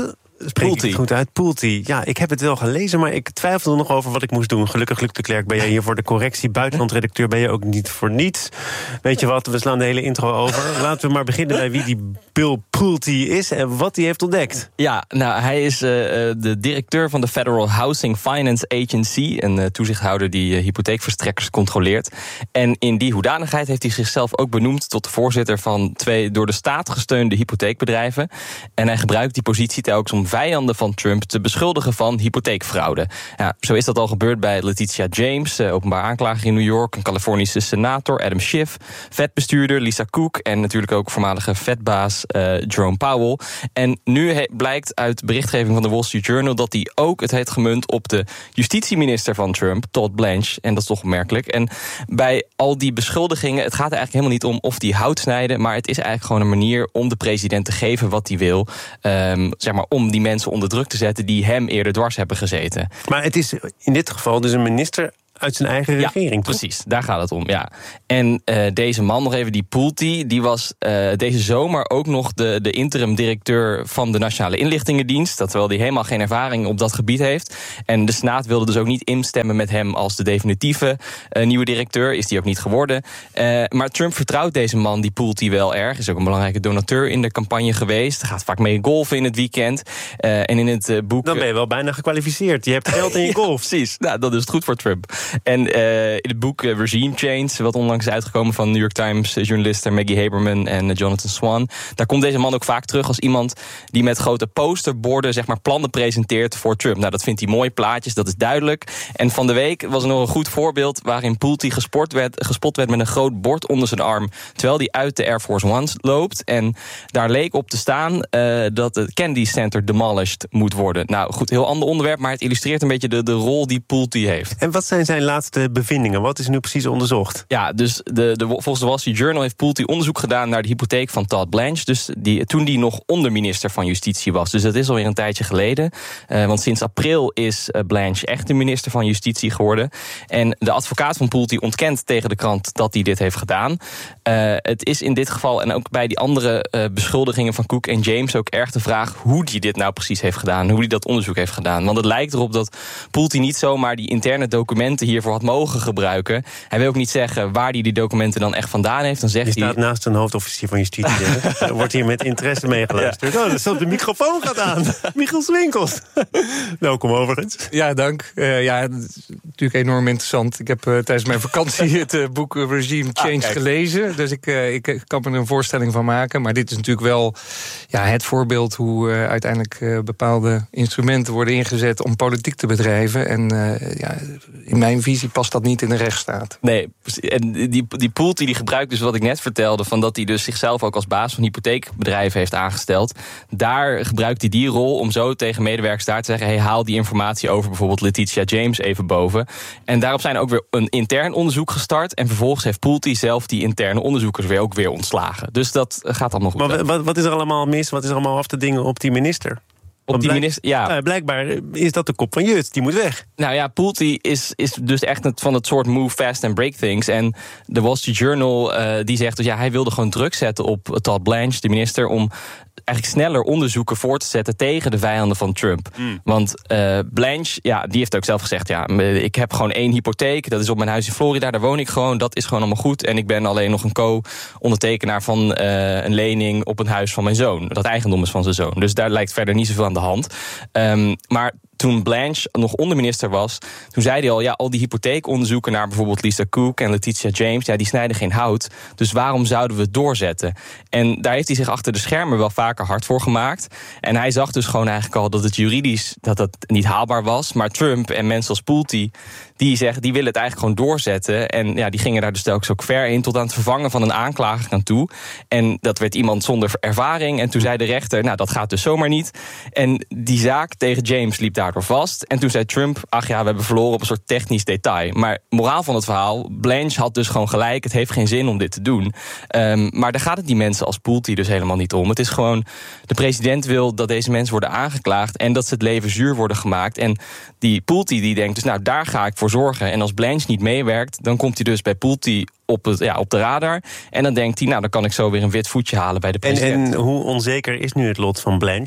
Speaker 2: spreek ik het goed uit? Pulte. Ja, ik heb het wel gelezen, maar ik twijfelde nog over wat ik moest doen. Gelukkig, Luc de Klerk, ben jij hier voor de correctie. Buitenlandredacteur ben je ook niet voor niets. Weet je wat, we slaan de hele intro over. Laten we maar beginnen bij wie die Bill Pulte is en wat hij heeft ontdekt.
Speaker 6: Ja, nou, hij is uh, de directeur van de Federal Housing Finance Agency, een uh, toezichthouder die uh, hypotheekverstrekkers controleert. En in die hoedanigheid heeft hij zichzelf ook benoemd tot de voorzitter van twee door de staat gesteunde hypotheekbedrijven. En hij gebruikt die positie telkens om vijanden van Trump te beschuldigen van hypotheekfraude. Ja, zo is dat al gebeurd bij Letitia James, uh, openbaar aanklager in New York, een Californische senator, Adam Schiff, Fed-bestuurder Lisa Cook en natuurlijk ook voormalige Fed-baas uh, Jerome Powell. En nu he- blijkt uit berichtgeving van de Wall Street Journal dat hij ook het heeft gemunt op de justitieminister van Trump, Todd Blanche. En dat is toch opmerkelijk. En bij al die beschuldigingen, het gaat er eigenlijk helemaal niet om of die hout snijden, maar het is eigenlijk gewoon een manier om de president te geven wat hij wil. Um, zeg maar om die mensen onder druk te zetten die hem eerder dwars hebben gezeten.
Speaker 2: Maar het is in dit geval dus een minister uit zijn eigen
Speaker 6: ja,
Speaker 2: regering.
Speaker 6: Precies, daar gaat het om, ja. En uh, deze man, nog even die Pulte, die was uh, deze zomer ook nog de, de interim-directeur van de Nationale Inlichtingendienst, dat terwijl hij helemaal geen ervaring op dat gebied heeft. En de Senaat wilde dus ook niet instemmen met hem als de definitieve uh, nieuwe directeur, is die ook niet geworden. Uh, maar Trump vertrouwt deze man, die Pulte, wel erg, is ook een belangrijke donateur in de campagne geweest, gaat vaak mee golfen in het weekend. Uh, en in het uh, boek...
Speaker 2: Dan ben je wel bijna gekwalificeerd, je hebt geld in je golf.
Speaker 6: Ja, precies, nou, dat is het goed voor Trump. En uh, in het boek uh, Regime Change, wat onlangs is uitgekomen van New York Times journalisten Maggie Haberman en uh, Jonathan Swan, daar komt deze man ook vaak terug als iemand die met grote posterborden zeg maar plannen presenteert voor Trump. Nou, dat vindt hij mooi, plaatjes, dat is duidelijk. En van de week was er nog een goed voorbeeld waarin Pulte gespot werd, gespot werd met een groot bord onder zijn arm, terwijl hij uit de Air Force One loopt. En daar leek op te staan uh, dat het Kennedy Center demolished moet worden. Nou goed, heel ander onderwerp, maar het illustreert een beetje de, de rol die Pulte heeft.
Speaker 2: En wat zijn zijn laatste bevindingen? Wat is nu precies onderzocht?
Speaker 6: Ja, dus de, de, volgens de Wall Street Journal heeft Pulte onderzoek gedaan naar de hypotheek van Todd Blanche, dus die, toen die nog onderminister van Justitie was. Dus dat is alweer een tijdje geleden. Uh, want sinds april is uh, Blanche echt de minister van Justitie geworden. En de advocaat van Pulte ontkent tegen de krant dat hij dit heeft gedaan. Uh, het is in dit geval, en ook bij die andere uh, beschuldigingen van Cook en James, ook erg de vraag hoe hij dit nou precies heeft gedaan. Hoe hij dat onderzoek heeft gedaan. Want het lijkt erop dat Pulte niet zomaar die interne documenten hiervoor had mogen gebruiken. Hij wil ook niet zeggen waar hij die documenten dan echt vandaan heeft. Dan zegt
Speaker 2: hij staat naast een hoofdofficier van Justitie. Er wordt hier met interesse meegeluisterd. Ja. Oh, dus op de microfoon gaat aan. Michiel Swinkels. Welkom overigens.
Speaker 9: Ja, dank. Uh, ja, het is natuurlijk enorm interessant. Ik heb uh, tijdens mijn vakantie het uh, boek Regime Change ah, gelezen. Dus ik, uh, ik kan me er een voorstelling van maken. Maar dit is natuurlijk wel ja, het voorbeeld hoe uh, uiteindelijk uh, bepaalde instrumenten worden ingezet om politiek te bedrijven. En uh, ja, in mijn visie past dat niet in de rechtsstaat.
Speaker 6: Nee, en die, die Pulte die gebruikt dus wat ik net vertelde, van dat hij dus zichzelf ook als baas van hypotheekbedrijven heeft aangesteld. Daar gebruikt hij die rol om zo tegen medewerkers daar te zeggen, hey, haal die informatie over bijvoorbeeld Letitia James even boven. En daarop zijn ook weer een intern onderzoek gestart. En vervolgens heeft Pulte zelf die interne onderzoekers weer ook weer ontslagen. Dus dat gaat allemaal goed.
Speaker 2: Maar wat, wat is er allemaal mis? Wat is er allemaal af te dingen op die minister?
Speaker 6: Op die minister, ja.
Speaker 2: Nou, blijkbaar is dat de kop van Jut, die moet weg.
Speaker 6: Nou ja, Pulte is, is dus echt het, van het soort move fast and break things. En de Wall Street Journal uh, die zegt dus ja, hij wilde gewoon druk zetten op Todd Blanche, de minister, om eigenlijk sneller onderzoeken voor te zetten tegen de vijanden van Trump. Mm. Want uh, Blanche, ja, die heeft ook zelf gezegd, ja, ik heb gewoon één hypotheek, dat is op mijn huis in Florida, daar woon ik gewoon, dat is gewoon allemaal goed. En ik ben alleen nog een co-ondertekenaar van uh, een lening op een huis van mijn zoon. Dat eigendom is van zijn zoon. Dus daar lijkt verder niet zoveel aan de hand. Um, maar toen Blanche nog onderminister was, toen zei hij al, ja, al die hypotheekonderzoeken naar bijvoorbeeld Lisa Cook en Letitia James, ja, die snijden geen hout. Dus waarom zouden we het doorzetten? En daar heeft hij zich achter de schermen wel vaker hard voor gemaakt. En hij zag dus gewoon eigenlijk al dat het juridisch dat dat niet haalbaar was. Maar Trump en mensen als Pulte, die zeggen, die willen het eigenlijk gewoon doorzetten. En ja, die gingen daar dus telkens ook ver in, tot aan het vervangen van een aanklager aan toe. En dat werd iemand zonder ervaring. En toen zei de rechter, nou, dat gaat dus zomaar niet. En die zaak tegen James liep daardoor vast. En toen zei Trump, ach ja, we hebben verloren op een soort technisch detail. Maar moraal van het verhaal, Blanche had dus gewoon gelijk, het heeft geen zin om dit te doen. Um, maar daar gaat het die mensen als Pulte dus helemaal niet om. Het is gewoon, de president wil dat deze mensen worden aangeklaagd en dat ze het leven zuur worden gemaakt. En die Pulte die denkt dus, nou, daar ga ik voor zorgen. En als Blanche niet meewerkt, dan komt hij dus bij Pulte op, het, ja, op de radar. En dan denkt hij, nou, dan kan ik zo weer een wit voetje halen bij de president.
Speaker 2: En, en hoe onzeker is nu het lot van Blanche?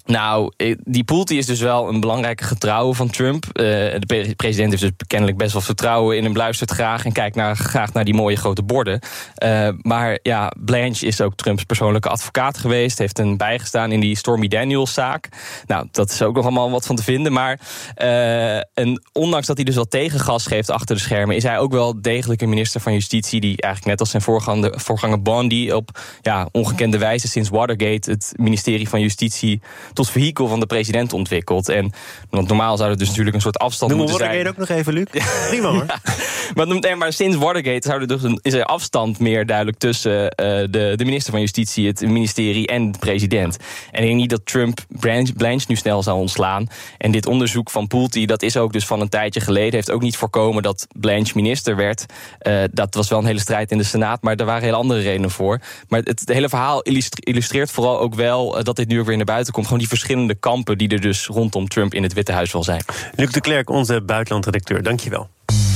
Speaker 6: Nou, die Pulte is dus wel een belangrijke getrouwe van Trump. Uh, de president heeft dus kennelijk best wel vertrouwen in hem, luistert graag en kijkt naar, graag naar die mooie grote borden. Uh, maar ja, Blanche is ook Trumps persoonlijke advocaat geweest, heeft hem bijgestaan in die Stormy Daniels-zaak. Nou, dat is ook nog allemaal wat van te vinden. Maar uh, en ondanks dat hij dus wel tegengas geeft achter de schermen, is hij ook wel degelijk een minister van Justitie die eigenlijk net als zijn voorganger, voorganger Bondi op ja, ongekende wijze sinds Watergate het ministerie van Justitie tot vehikel van de president ontwikkeld. En want normaal zou er dus natuurlijk een soort afstand
Speaker 2: Noem
Speaker 6: moeten zijn.
Speaker 2: Noem Watergate ook nog even, Luc. Prima hoor.
Speaker 6: Ja, maar, nee, maar sinds Watergate zou er dus een, is er afstand meer duidelijk tussen uh, de, de minister van Justitie, het ministerie en de president. En ik denk niet dat Trump Blanche, Blanche nu snel zou ontslaan. En dit onderzoek van Pulte, dat is ook dus van een tijdje geleden, heeft ook niet voorkomen dat Blanche minister werd. Uh, dat was wel een hele strijd in de Senaat, maar er waren hele andere redenen voor. Maar het, het hele verhaal illustreert vooral ook wel uh, dat dit nu ook weer naar buiten komt. Gewoon die verschillende kampen die er dus rondom Trump in het Witte Huis wel zijn.
Speaker 2: Luc de Klerk, onze buitenlandredacteur, dankjewel.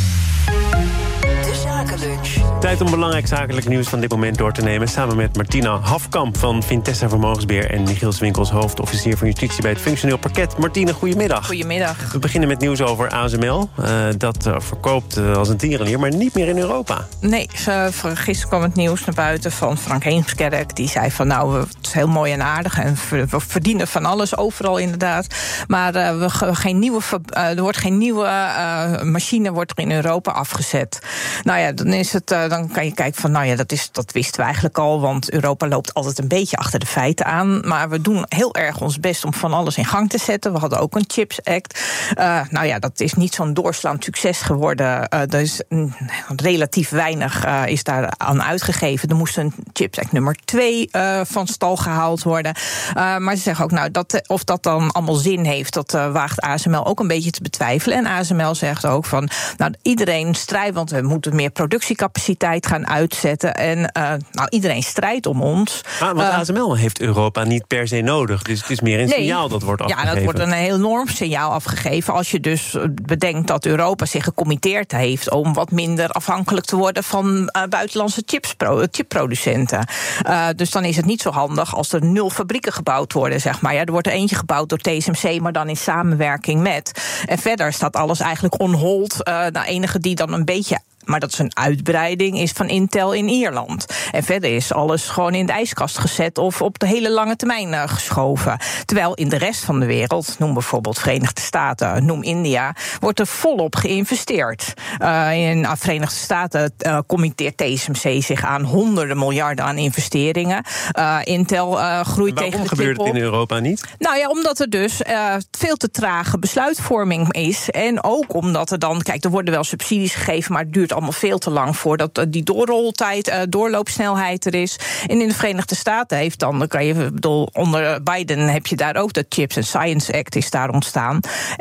Speaker 12: De Zakenlunch.
Speaker 2: Tijd om belangrijk zakelijk nieuws van dit moment door te nemen. Samen met Martina Hafkamp van Vintessa Vermogensbeheer en Michiel Swinkels, hoofdofficier van Justitie bij het Functioneel Parket. Martine, goedemiddag.
Speaker 13: Goedemiddag.
Speaker 2: We beginnen met nieuws over A S M L. Uh, dat uh, verkoopt uh, als een tierenlier, maar niet meer in Europa.
Speaker 13: Nee, ze, gisteren kwam het nieuws naar buiten van Frank Heemskerk. Die zei van nou, het is heel mooi en aardig en we verdienen van alles overal inderdaad. Maar uh, we, geen nieuwe, uh, er wordt geen nieuwe uh, machine wordt er in Europa afgezet. Nou ja, dan is het... Uh, dan kan je kijken van, nou ja, dat, is, dat wisten we eigenlijk al, want Europa loopt altijd een beetje achter de feiten aan. Maar we doen heel erg ons best om van alles in gang te zetten. We hadden ook een Chips Act. Uh, nou ja, dat is niet zo'n doorslaand succes geworden. Uh, er is mm, relatief weinig uh, is daar aan uitgegeven. Er moest een Chips Act nummer twee uh, van stal gehaald worden. Uh, maar ze zeggen ook, nou, dat, of dat dan allemaal zin heeft, dat uh, waagt A S M L ook een beetje te betwijfelen. En A S M L zegt ook van, nou, iedereen strijdt, want we moeten meer productiecapaciteit gaan uitzetten. En uh, nou, iedereen strijdt om ons.
Speaker 2: Ah, want
Speaker 13: uh,
Speaker 2: A S M L heeft Europa niet per se nodig. Dus het is meer een
Speaker 13: nee,
Speaker 2: signaal dat wordt afgegeven.
Speaker 13: Ja, dat wordt een heel enorm signaal afgegeven. Als je dus bedenkt dat Europa zich gecommitteerd heeft om wat minder afhankelijk te worden van uh, buitenlandse chipspro- chipproducenten. Uh, dus dan is het niet zo handig als er nul fabrieken gebouwd worden, zeg maar. Ja, er wordt er eentje gebouwd door T S M C, maar dan in samenwerking met. En verder staat alles eigenlijk on hold. Uh, de enige die dan een beetje, maar dat is een uitbreiding, is van Intel in Ierland. En verder is alles gewoon in de ijskast gezet of op de hele lange termijn uh, geschoven. Terwijl in de rest van de wereld, noem bijvoorbeeld Verenigde Staten, noem India, wordt er volop geïnvesteerd. Uh, in de Verenigde Staten uh, committeert T S M C zich aan honderden miljarden aan investeringen. Uh, Intel uh, groeit tegen de
Speaker 2: Waarom gebeurt het in Europa niet?
Speaker 13: Nou ja, omdat er dus uh, veel te trage besluitvorming is. En ook omdat er dan, kijk, er worden wel subsidies gegeven, maar het duurt allemaal veel te lang voordat die doorroltijd, uh, doorloopsnelheid er is. En in de Verenigde Staten heeft dan, dan kan je, bedoel, onder Biden heb je daar ook de Chips and Science Act is daar ontstaan.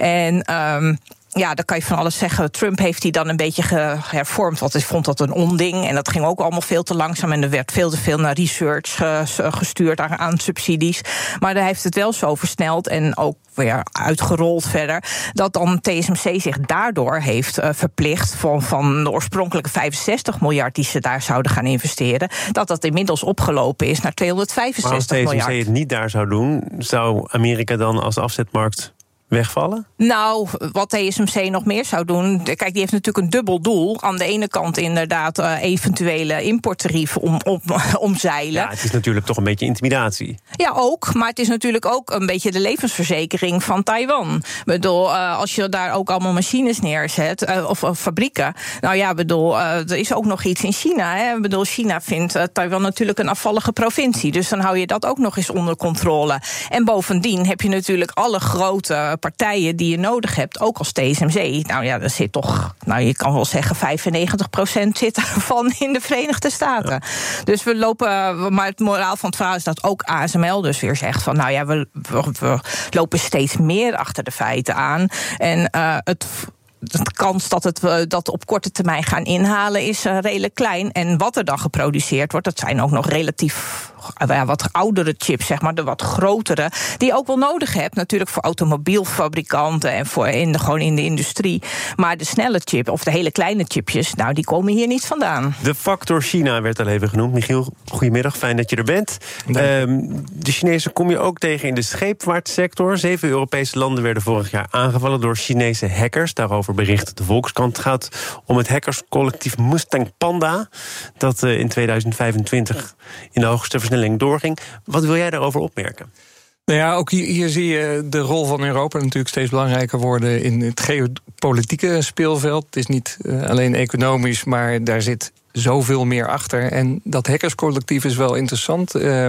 Speaker 13: En um, ja, dan kan je van alles zeggen. Trump heeft die dan een beetje gehervormd, want hij vond dat een onding. En dat ging ook allemaal veel te langzaam. En er werd veel te veel naar research gestuurd aan, aan subsidies. Maar hij heeft het wel zo versneld en ook weer uitgerold verder, dat dan T S M C zich daardoor heeft uh, verplicht van, van de oorspronkelijke vijfenzestig miljard die ze daar zouden gaan investeren, dat dat inmiddels opgelopen is naar tweehonderdvijfenzestig miljard.
Speaker 2: Maar als T S M C het niet daar zou doen, zou Amerika dan als afzetmarkt wegvallen?
Speaker 13: Nou, wat T S M C nog meer zou doen, kijk, die heeft natuurlijk een dubbel doel. Aan de ene kant inderdaad uh, eventuele importtarieven om, om, omzeilen.
Speaker 2: Ja, het is natuurlijk toch een beetje intimidatie.
Speaker 13: Ja, ook. Maar het is natuurlijk ook een beetje de levensverzekering van Taiwan. Ik bedoel, uh, als je daar ook allemaal machines neerzet, uh, of, of fabrieken. Nou ja, bedoel, uh, er is ook nog iets in China. Hè. Ik bedoel, China vindt uh, Taiwan natuurlijk een afvallige provincie. Dus dan hou je dat ook nog eens onder controle. En bovendien heb je natuurlijk alle grote partijen die je nodig hebt, ook als T S M C. Nou ja, er zit toch, nou je kan wel zeggen, vijfennegentig procent zit ervan in de Verenigde Staten. Ja. Dus we lopen, maar het moraal van het verhaal is dat ook A S M L dus weer zegt van, nou ja, we, we, we lopen steeds meer achter de feiten aan. En uh, het de kans dat het we dat op korte termijn gaan inhalen is uh, redelijk klein. En wat er dan geproduceerd wordt, dat zijn ook nog relatief ja, wat oudere chips, zeg maar, de wat grotere, die je ook wel nodig hebt, natuurlijk voor automobielfabrikanten en voor in de, gewoon in de industrie. Maar de snelle chip of de hele kleine chipjes, nou, die komen hier niet vandaan.
Speaker 2: De factor China werd al even genoemd. Michiel, goedemiddag, fijn dat je er bent. Um, de Chinezen kom je ook tegen in de scheepvaartsector. Zeven Europese landen werden vorig jaar aangevallen door Chinese hackers. Daarover bericht de Volkskrant. Het gaat om het hackerscollectief Mustang Panda, dat uh, in tweeduizend vijfentwintig in de hoogste versnelling doorging. Wat wil jij daarover opmerken?
Speaker 9: Nou ja, ook hier, hier zie je de rol van Europa natuurlijk steeds belangrijker worden in het geopolitieke speelveld. Het is niet uh, alleen economisch, maar daar zit zoveel meer achter. En dat hackerscollectief is wel interessant. Uh,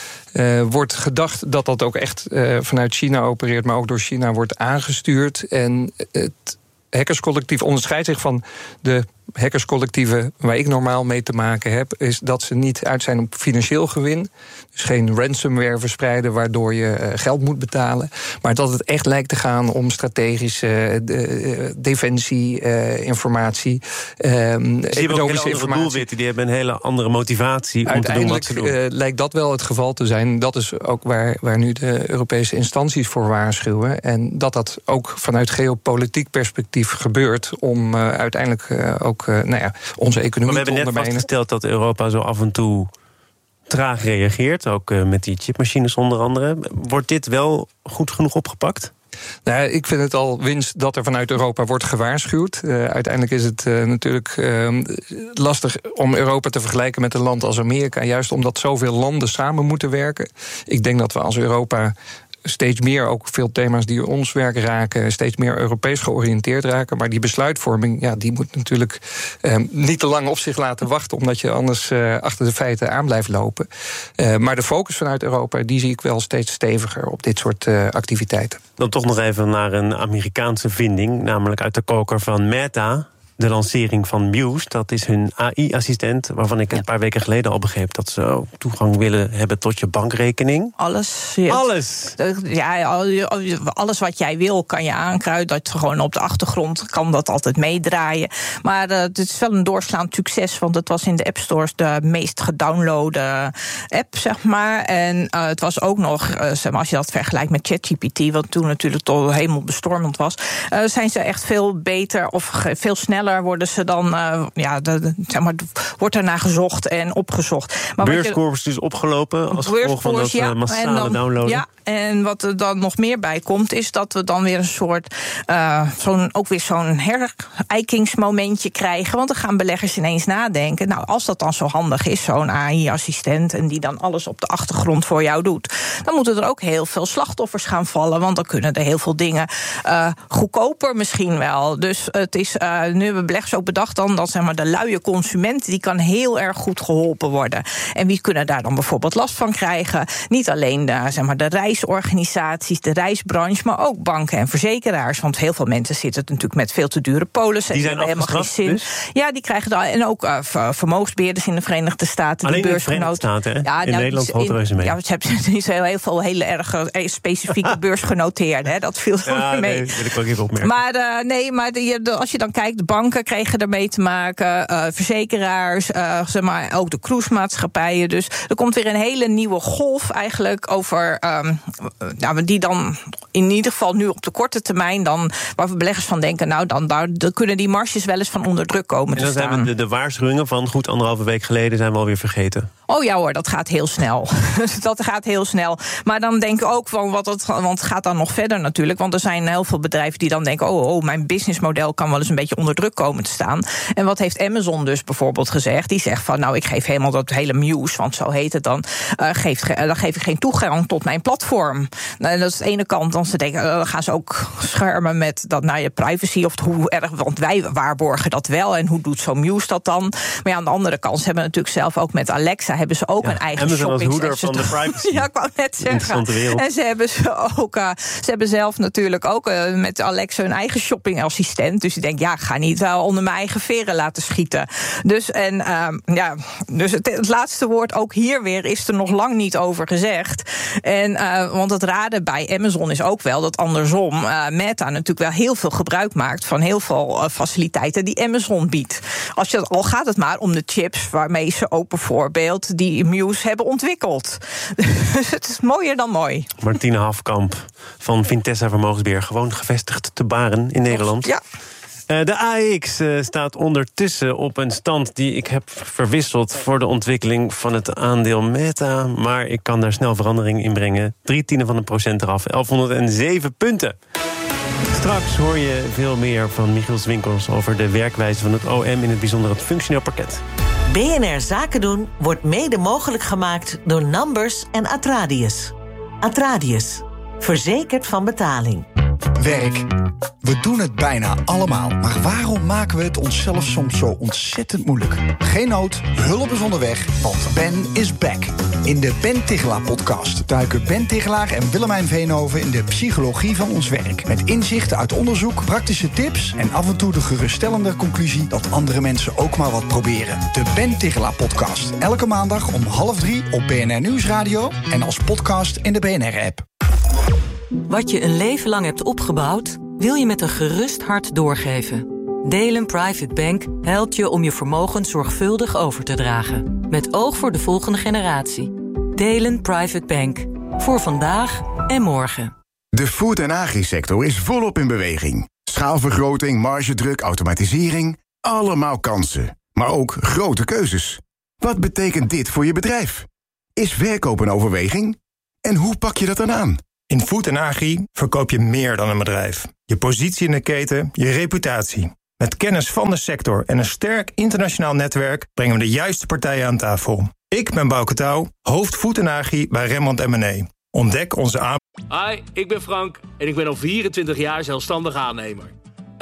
Speaker 9: uh, wordt gedacht dat dat ook echt uh, vanuit China opereert, maar ook door China wordt aangestuurd. En het hackerscollectief onderscheidt zich van de hackerscollectieven waar ik normaal mee te maken heb, is dat ze niet uit zijn op financieel gewin. Dus geen ransomware verspreiden waardoor je geld moet betalen. Maar dat het echt lijkt te gaan om strategische uh, defensie, uh, informatie, uh, economische
Speaker 2: hebben ook
Speaker 9: informatie.
Speaker 2: andere doelwitten, die hebben een hele andere motivatie om te doen wat ze doen.
Speaker 9: Uh, lijkt dat wel het geval te zijn. Dat is ook waar, waar nu de Europese instanties voor waarschuwen. En dat dat ook vanuit geopolitiek perspectief gebeurt om uh, uiteindelijk uh, ook Uh, nou ja, onze economie
Speaker 2: maar we hebben net vastgesteld dat Europa zo af en toe traag reageert, ook uh, met die chipmachines onder andere. Wordt dit wel goed genoeg opgepakt?
Speaker 9: Nou, ik vind het al winst dat er vanuit Europa wordt gewaarschuwd. Uh, uiteindelijk is het uh, natuurlijk uh, lastig om Europa te vergelijken met een land als Amerika, juist omdat zoveel landen samen moeten werken. Ik denk dat we als Europa steeds meer, ook veel thema's die ons werk raken, steeds meer Europees georiënteerd raken. Maar die besluitvorming, ja, die moet natuurlijk eh, niet te lang op zich laten wachten, omdat je anders eh, achter de feiten aan blijft lopen. Uh, maar de focus vanuit Europa, die zie ik wel steeds steviger op dit soort uh, activiteiten.
Speaker 2: Dan toch nog even naar een Amerikaanse vinding, namelijk uit de koker van Meta. De lancering van Muse, dat is hun A I-assistent, waarvan ik een paar weken geleden al begreep dat ze ook toegang willen hebben tot je bankrekening.
Speaker 13: Alles. Ja,
Speaker 2: alles.
Speaker 13: Ja, alles wat jij wil kan je aankruiden. Dat gewoon op de achtergrond kan dat altijd meedraaien. Maar uh, het is wel een doorslaand succes, want het was in de App Stores de meest gedownloade app, zeg maar. En uh, het was ook nog, uh, zeg maar, als je dat vergelijkt met ChatGPT, wat toen natuurlijk tot hemelbestormend was, uh, zijn ze echt veel beter of veel sneller worden ze dan, uh, ja, de, de, zeg maar, wordt er naar gezocht en opgezocht. Maar
Speaker 2: beurskoers is dus opgelopen als gevolg van dat ja, massale dan, downloaden.
Speaker 13: Ja, en wat er dan nog meer bij komt, is dat we dan weer een soort, uh, zo'n, ook weer zo'n herijkingsmomentje krijgen. Want dan gaan beleggers ineens nadenken, nou, als dat dan zo handig is, zo'n A I-assistent, en die dan alles op de achtergrond voor jou doet, dan moeten er ook heel veel slachtoffers gaan vallen, want dan kunnen er heel veel dingen uh, goedkoper misschien wel. Dus het is uh, nu hebben beleggers ook bedacht dan dat, zeg maar, de luie consument, die kan heel erg goed geholpen worden. En wie kunnen daar dan bijvoorbeeld last van krijgen? Niet alleen de, zeg maar, de reisorganisaties, de reisbranche, maar ook banken en verzekeraars. Want heel veel mensen zitten natuurlijk met veel te dure polissen.
Speaker 2: Die zijn
Speaker 13: helemaal geen zin.
Speaker 2: Dus?
Speaker 13: Ja, die krijgen dan. En ook uh, vermogensbeheerders in de Verenigde Staten.
Speaker 2: Alleen
Speaker 13: de beursgenoten.
Speaker 2: In de Verenigde Staten, hè?
Speaker 13: Ja,
Speaker 2: in
Speaker 13: nou,
Speaker 2: Nederland valt er reuze mee.
Speaker 13: Ja, ze hebben heel veel hele erg specifieke beursgenoteerden. Hè? Dat viel
Speaker 2: ja,
Speaker 13: mee.
Speaker 2: Nee, wil ik ook even opmerken.
Speaker 13: Maar uh, nee, maar de, de, als je dan kijkt, de banken kregen ermee te maken, uh, verzekeraars, uh, zeg maar, ook de cruisemaatschappijen. Dus er komt weer een hele nieuwe golf eigenlijk over, um, nou, die dan in ieder geval nu op de korte termijn dan, waar we beleggers van denken, nou, dan, dan, dan kunnen die marges wel eens van onder druk komen te
Speaker 2: staan. En dan zijn we de, de waarschuwingen van goed anderhalve week geleden zijn we alweer vergeten.
Speaker 13: Oh ja hoor, dat gaat heel snel. dat gaat heel snel. Maar dan denk ik ook van wat het, want het gaat dan nog verder natuurlijk. Want er zijn heel veel bedrijven die dan denken, oh, oh, mijn businessmodel kan wel eens een beetje onder druk komen te staan. En wat heeft Amazon dus bijvoorbeeld gezegd? Die zegt van, nou, ik geef helemaal dat hele Muse, want zo heet het dan, uh, geeft, dan geef ik geen toegang tot mijn platform. Nou, dat is de ene kant, dan ze denken, uh, gaan ze ook schermen met dat naar je privacy, of hoe erg, want wij waarborgen dat wel, en hoe doet zo'n Muse dat dan? Maar ja, aan de andere kant, ze hebben natuurlijk zelf ook met Alexa hebben ze ook ja, een eigen
Speaker 2: Amazon
Speaker 13: shopping.
Speaker 2: als hoeder van de privacy.
Speaker 13: Ja, ik wou net zeggen. En ze hebben ze ook, uh, ze hebben zelf natuurlijk ook uh, met Alexa hun eigen shoppingassistent. Dus ik denk, ja, ga niet, uh, wel onder mijn eigen veren laten schieten. Dus, en, uh, ja, dus het, het laatste woord ook hier weer is er nog lang niet over gezegd. En, uh, want het raden bij Amazon is ook wel dat andersom uh, Meta natuurlijk wel heel veel gebruik maakt van heel veel uh, faciliteiten die Amazon biedt. Als je, al gaat het maar om de chips waarmee ze ook bijvoorbeeld die Muse hebben ontwikkeld. Dus het is mooier dan mooi.
Speaker 2: Martine Hafkamp van Vintessa Vermogensbeheer, gewoon gevestigd te Baren in Nederland.
Speaker 13: Ja.
Speaker 2: Uh, de A X uh, staat ondertussen op een stand die ik heb verwisseld voor de ontwikkeling van het aandeel Meta. Maar ik kan daar snel verandering in brengen. Drie tienden van een procent eraf, elfhonderdzeven punten. Straks hoor je veel meer van Michiel Swinkels over de werkwijze van het O M, in het bijzonder het functioneel parket.
Speaker 11: B N R Zaken doen wordt mede mogelijk gemaakt door Numbers en Atradius. Atradius, verzekerd van betaling.
Speaker 14: Werk. We doen het bijna allemaal. Maar waarom maken we het onszelf soms zo ontzettend moeilijk? Geen nood, hulp is onderweg, want Ben is back. In de Ben Tichelaar-podcast duiken Ben Tichelaar en Willemijn Veenhoven in de psychologie van ons werk. Met inzichten uit onderzoek, praktische tips en af en toe de geruststellende conclusie dat andere mensen ook maar wat proberen. De Ben Tichelaar-podcast. Elke maandag om half drie op B N R Nieuwsradio en als podcast in de B N R-app.
Speaker 16: Wat je een leven lang hebt opgebouwd, wil je met een gerust hart doorgeven. Delen Private Bank helpt je om je vermogen zorgvuldig over te dragen. Met oog voor de volgende generatie. Delen Private Bank. Voor vandaag en morgen.
Speaker 17: De food- en agri-sector is volop in beweging. Schaalvergroting, margedruk, automatisering. Allemaal kansen. Maar ook grote keuzes. Wat betekent dit voor je bedrijf? Is verkoop een overweging? En hoe pak je dat dan aan?
Speaker 19: In Food en Agri verkoop je meer dan een bedrijf. Je positie in de keten, je reputatie. Met kennis van de sector en een sterk internationaal netwerk brengen we de juiste partijen aan tafel. Ik ben Bouke Touw, hoofd Food en Agri bij Remmond en Mene. Ontdek onze aan...
Speaker 20: Hi, ik ben Frank en ik ben al vierentwintig jaar zelfstandig aannemer.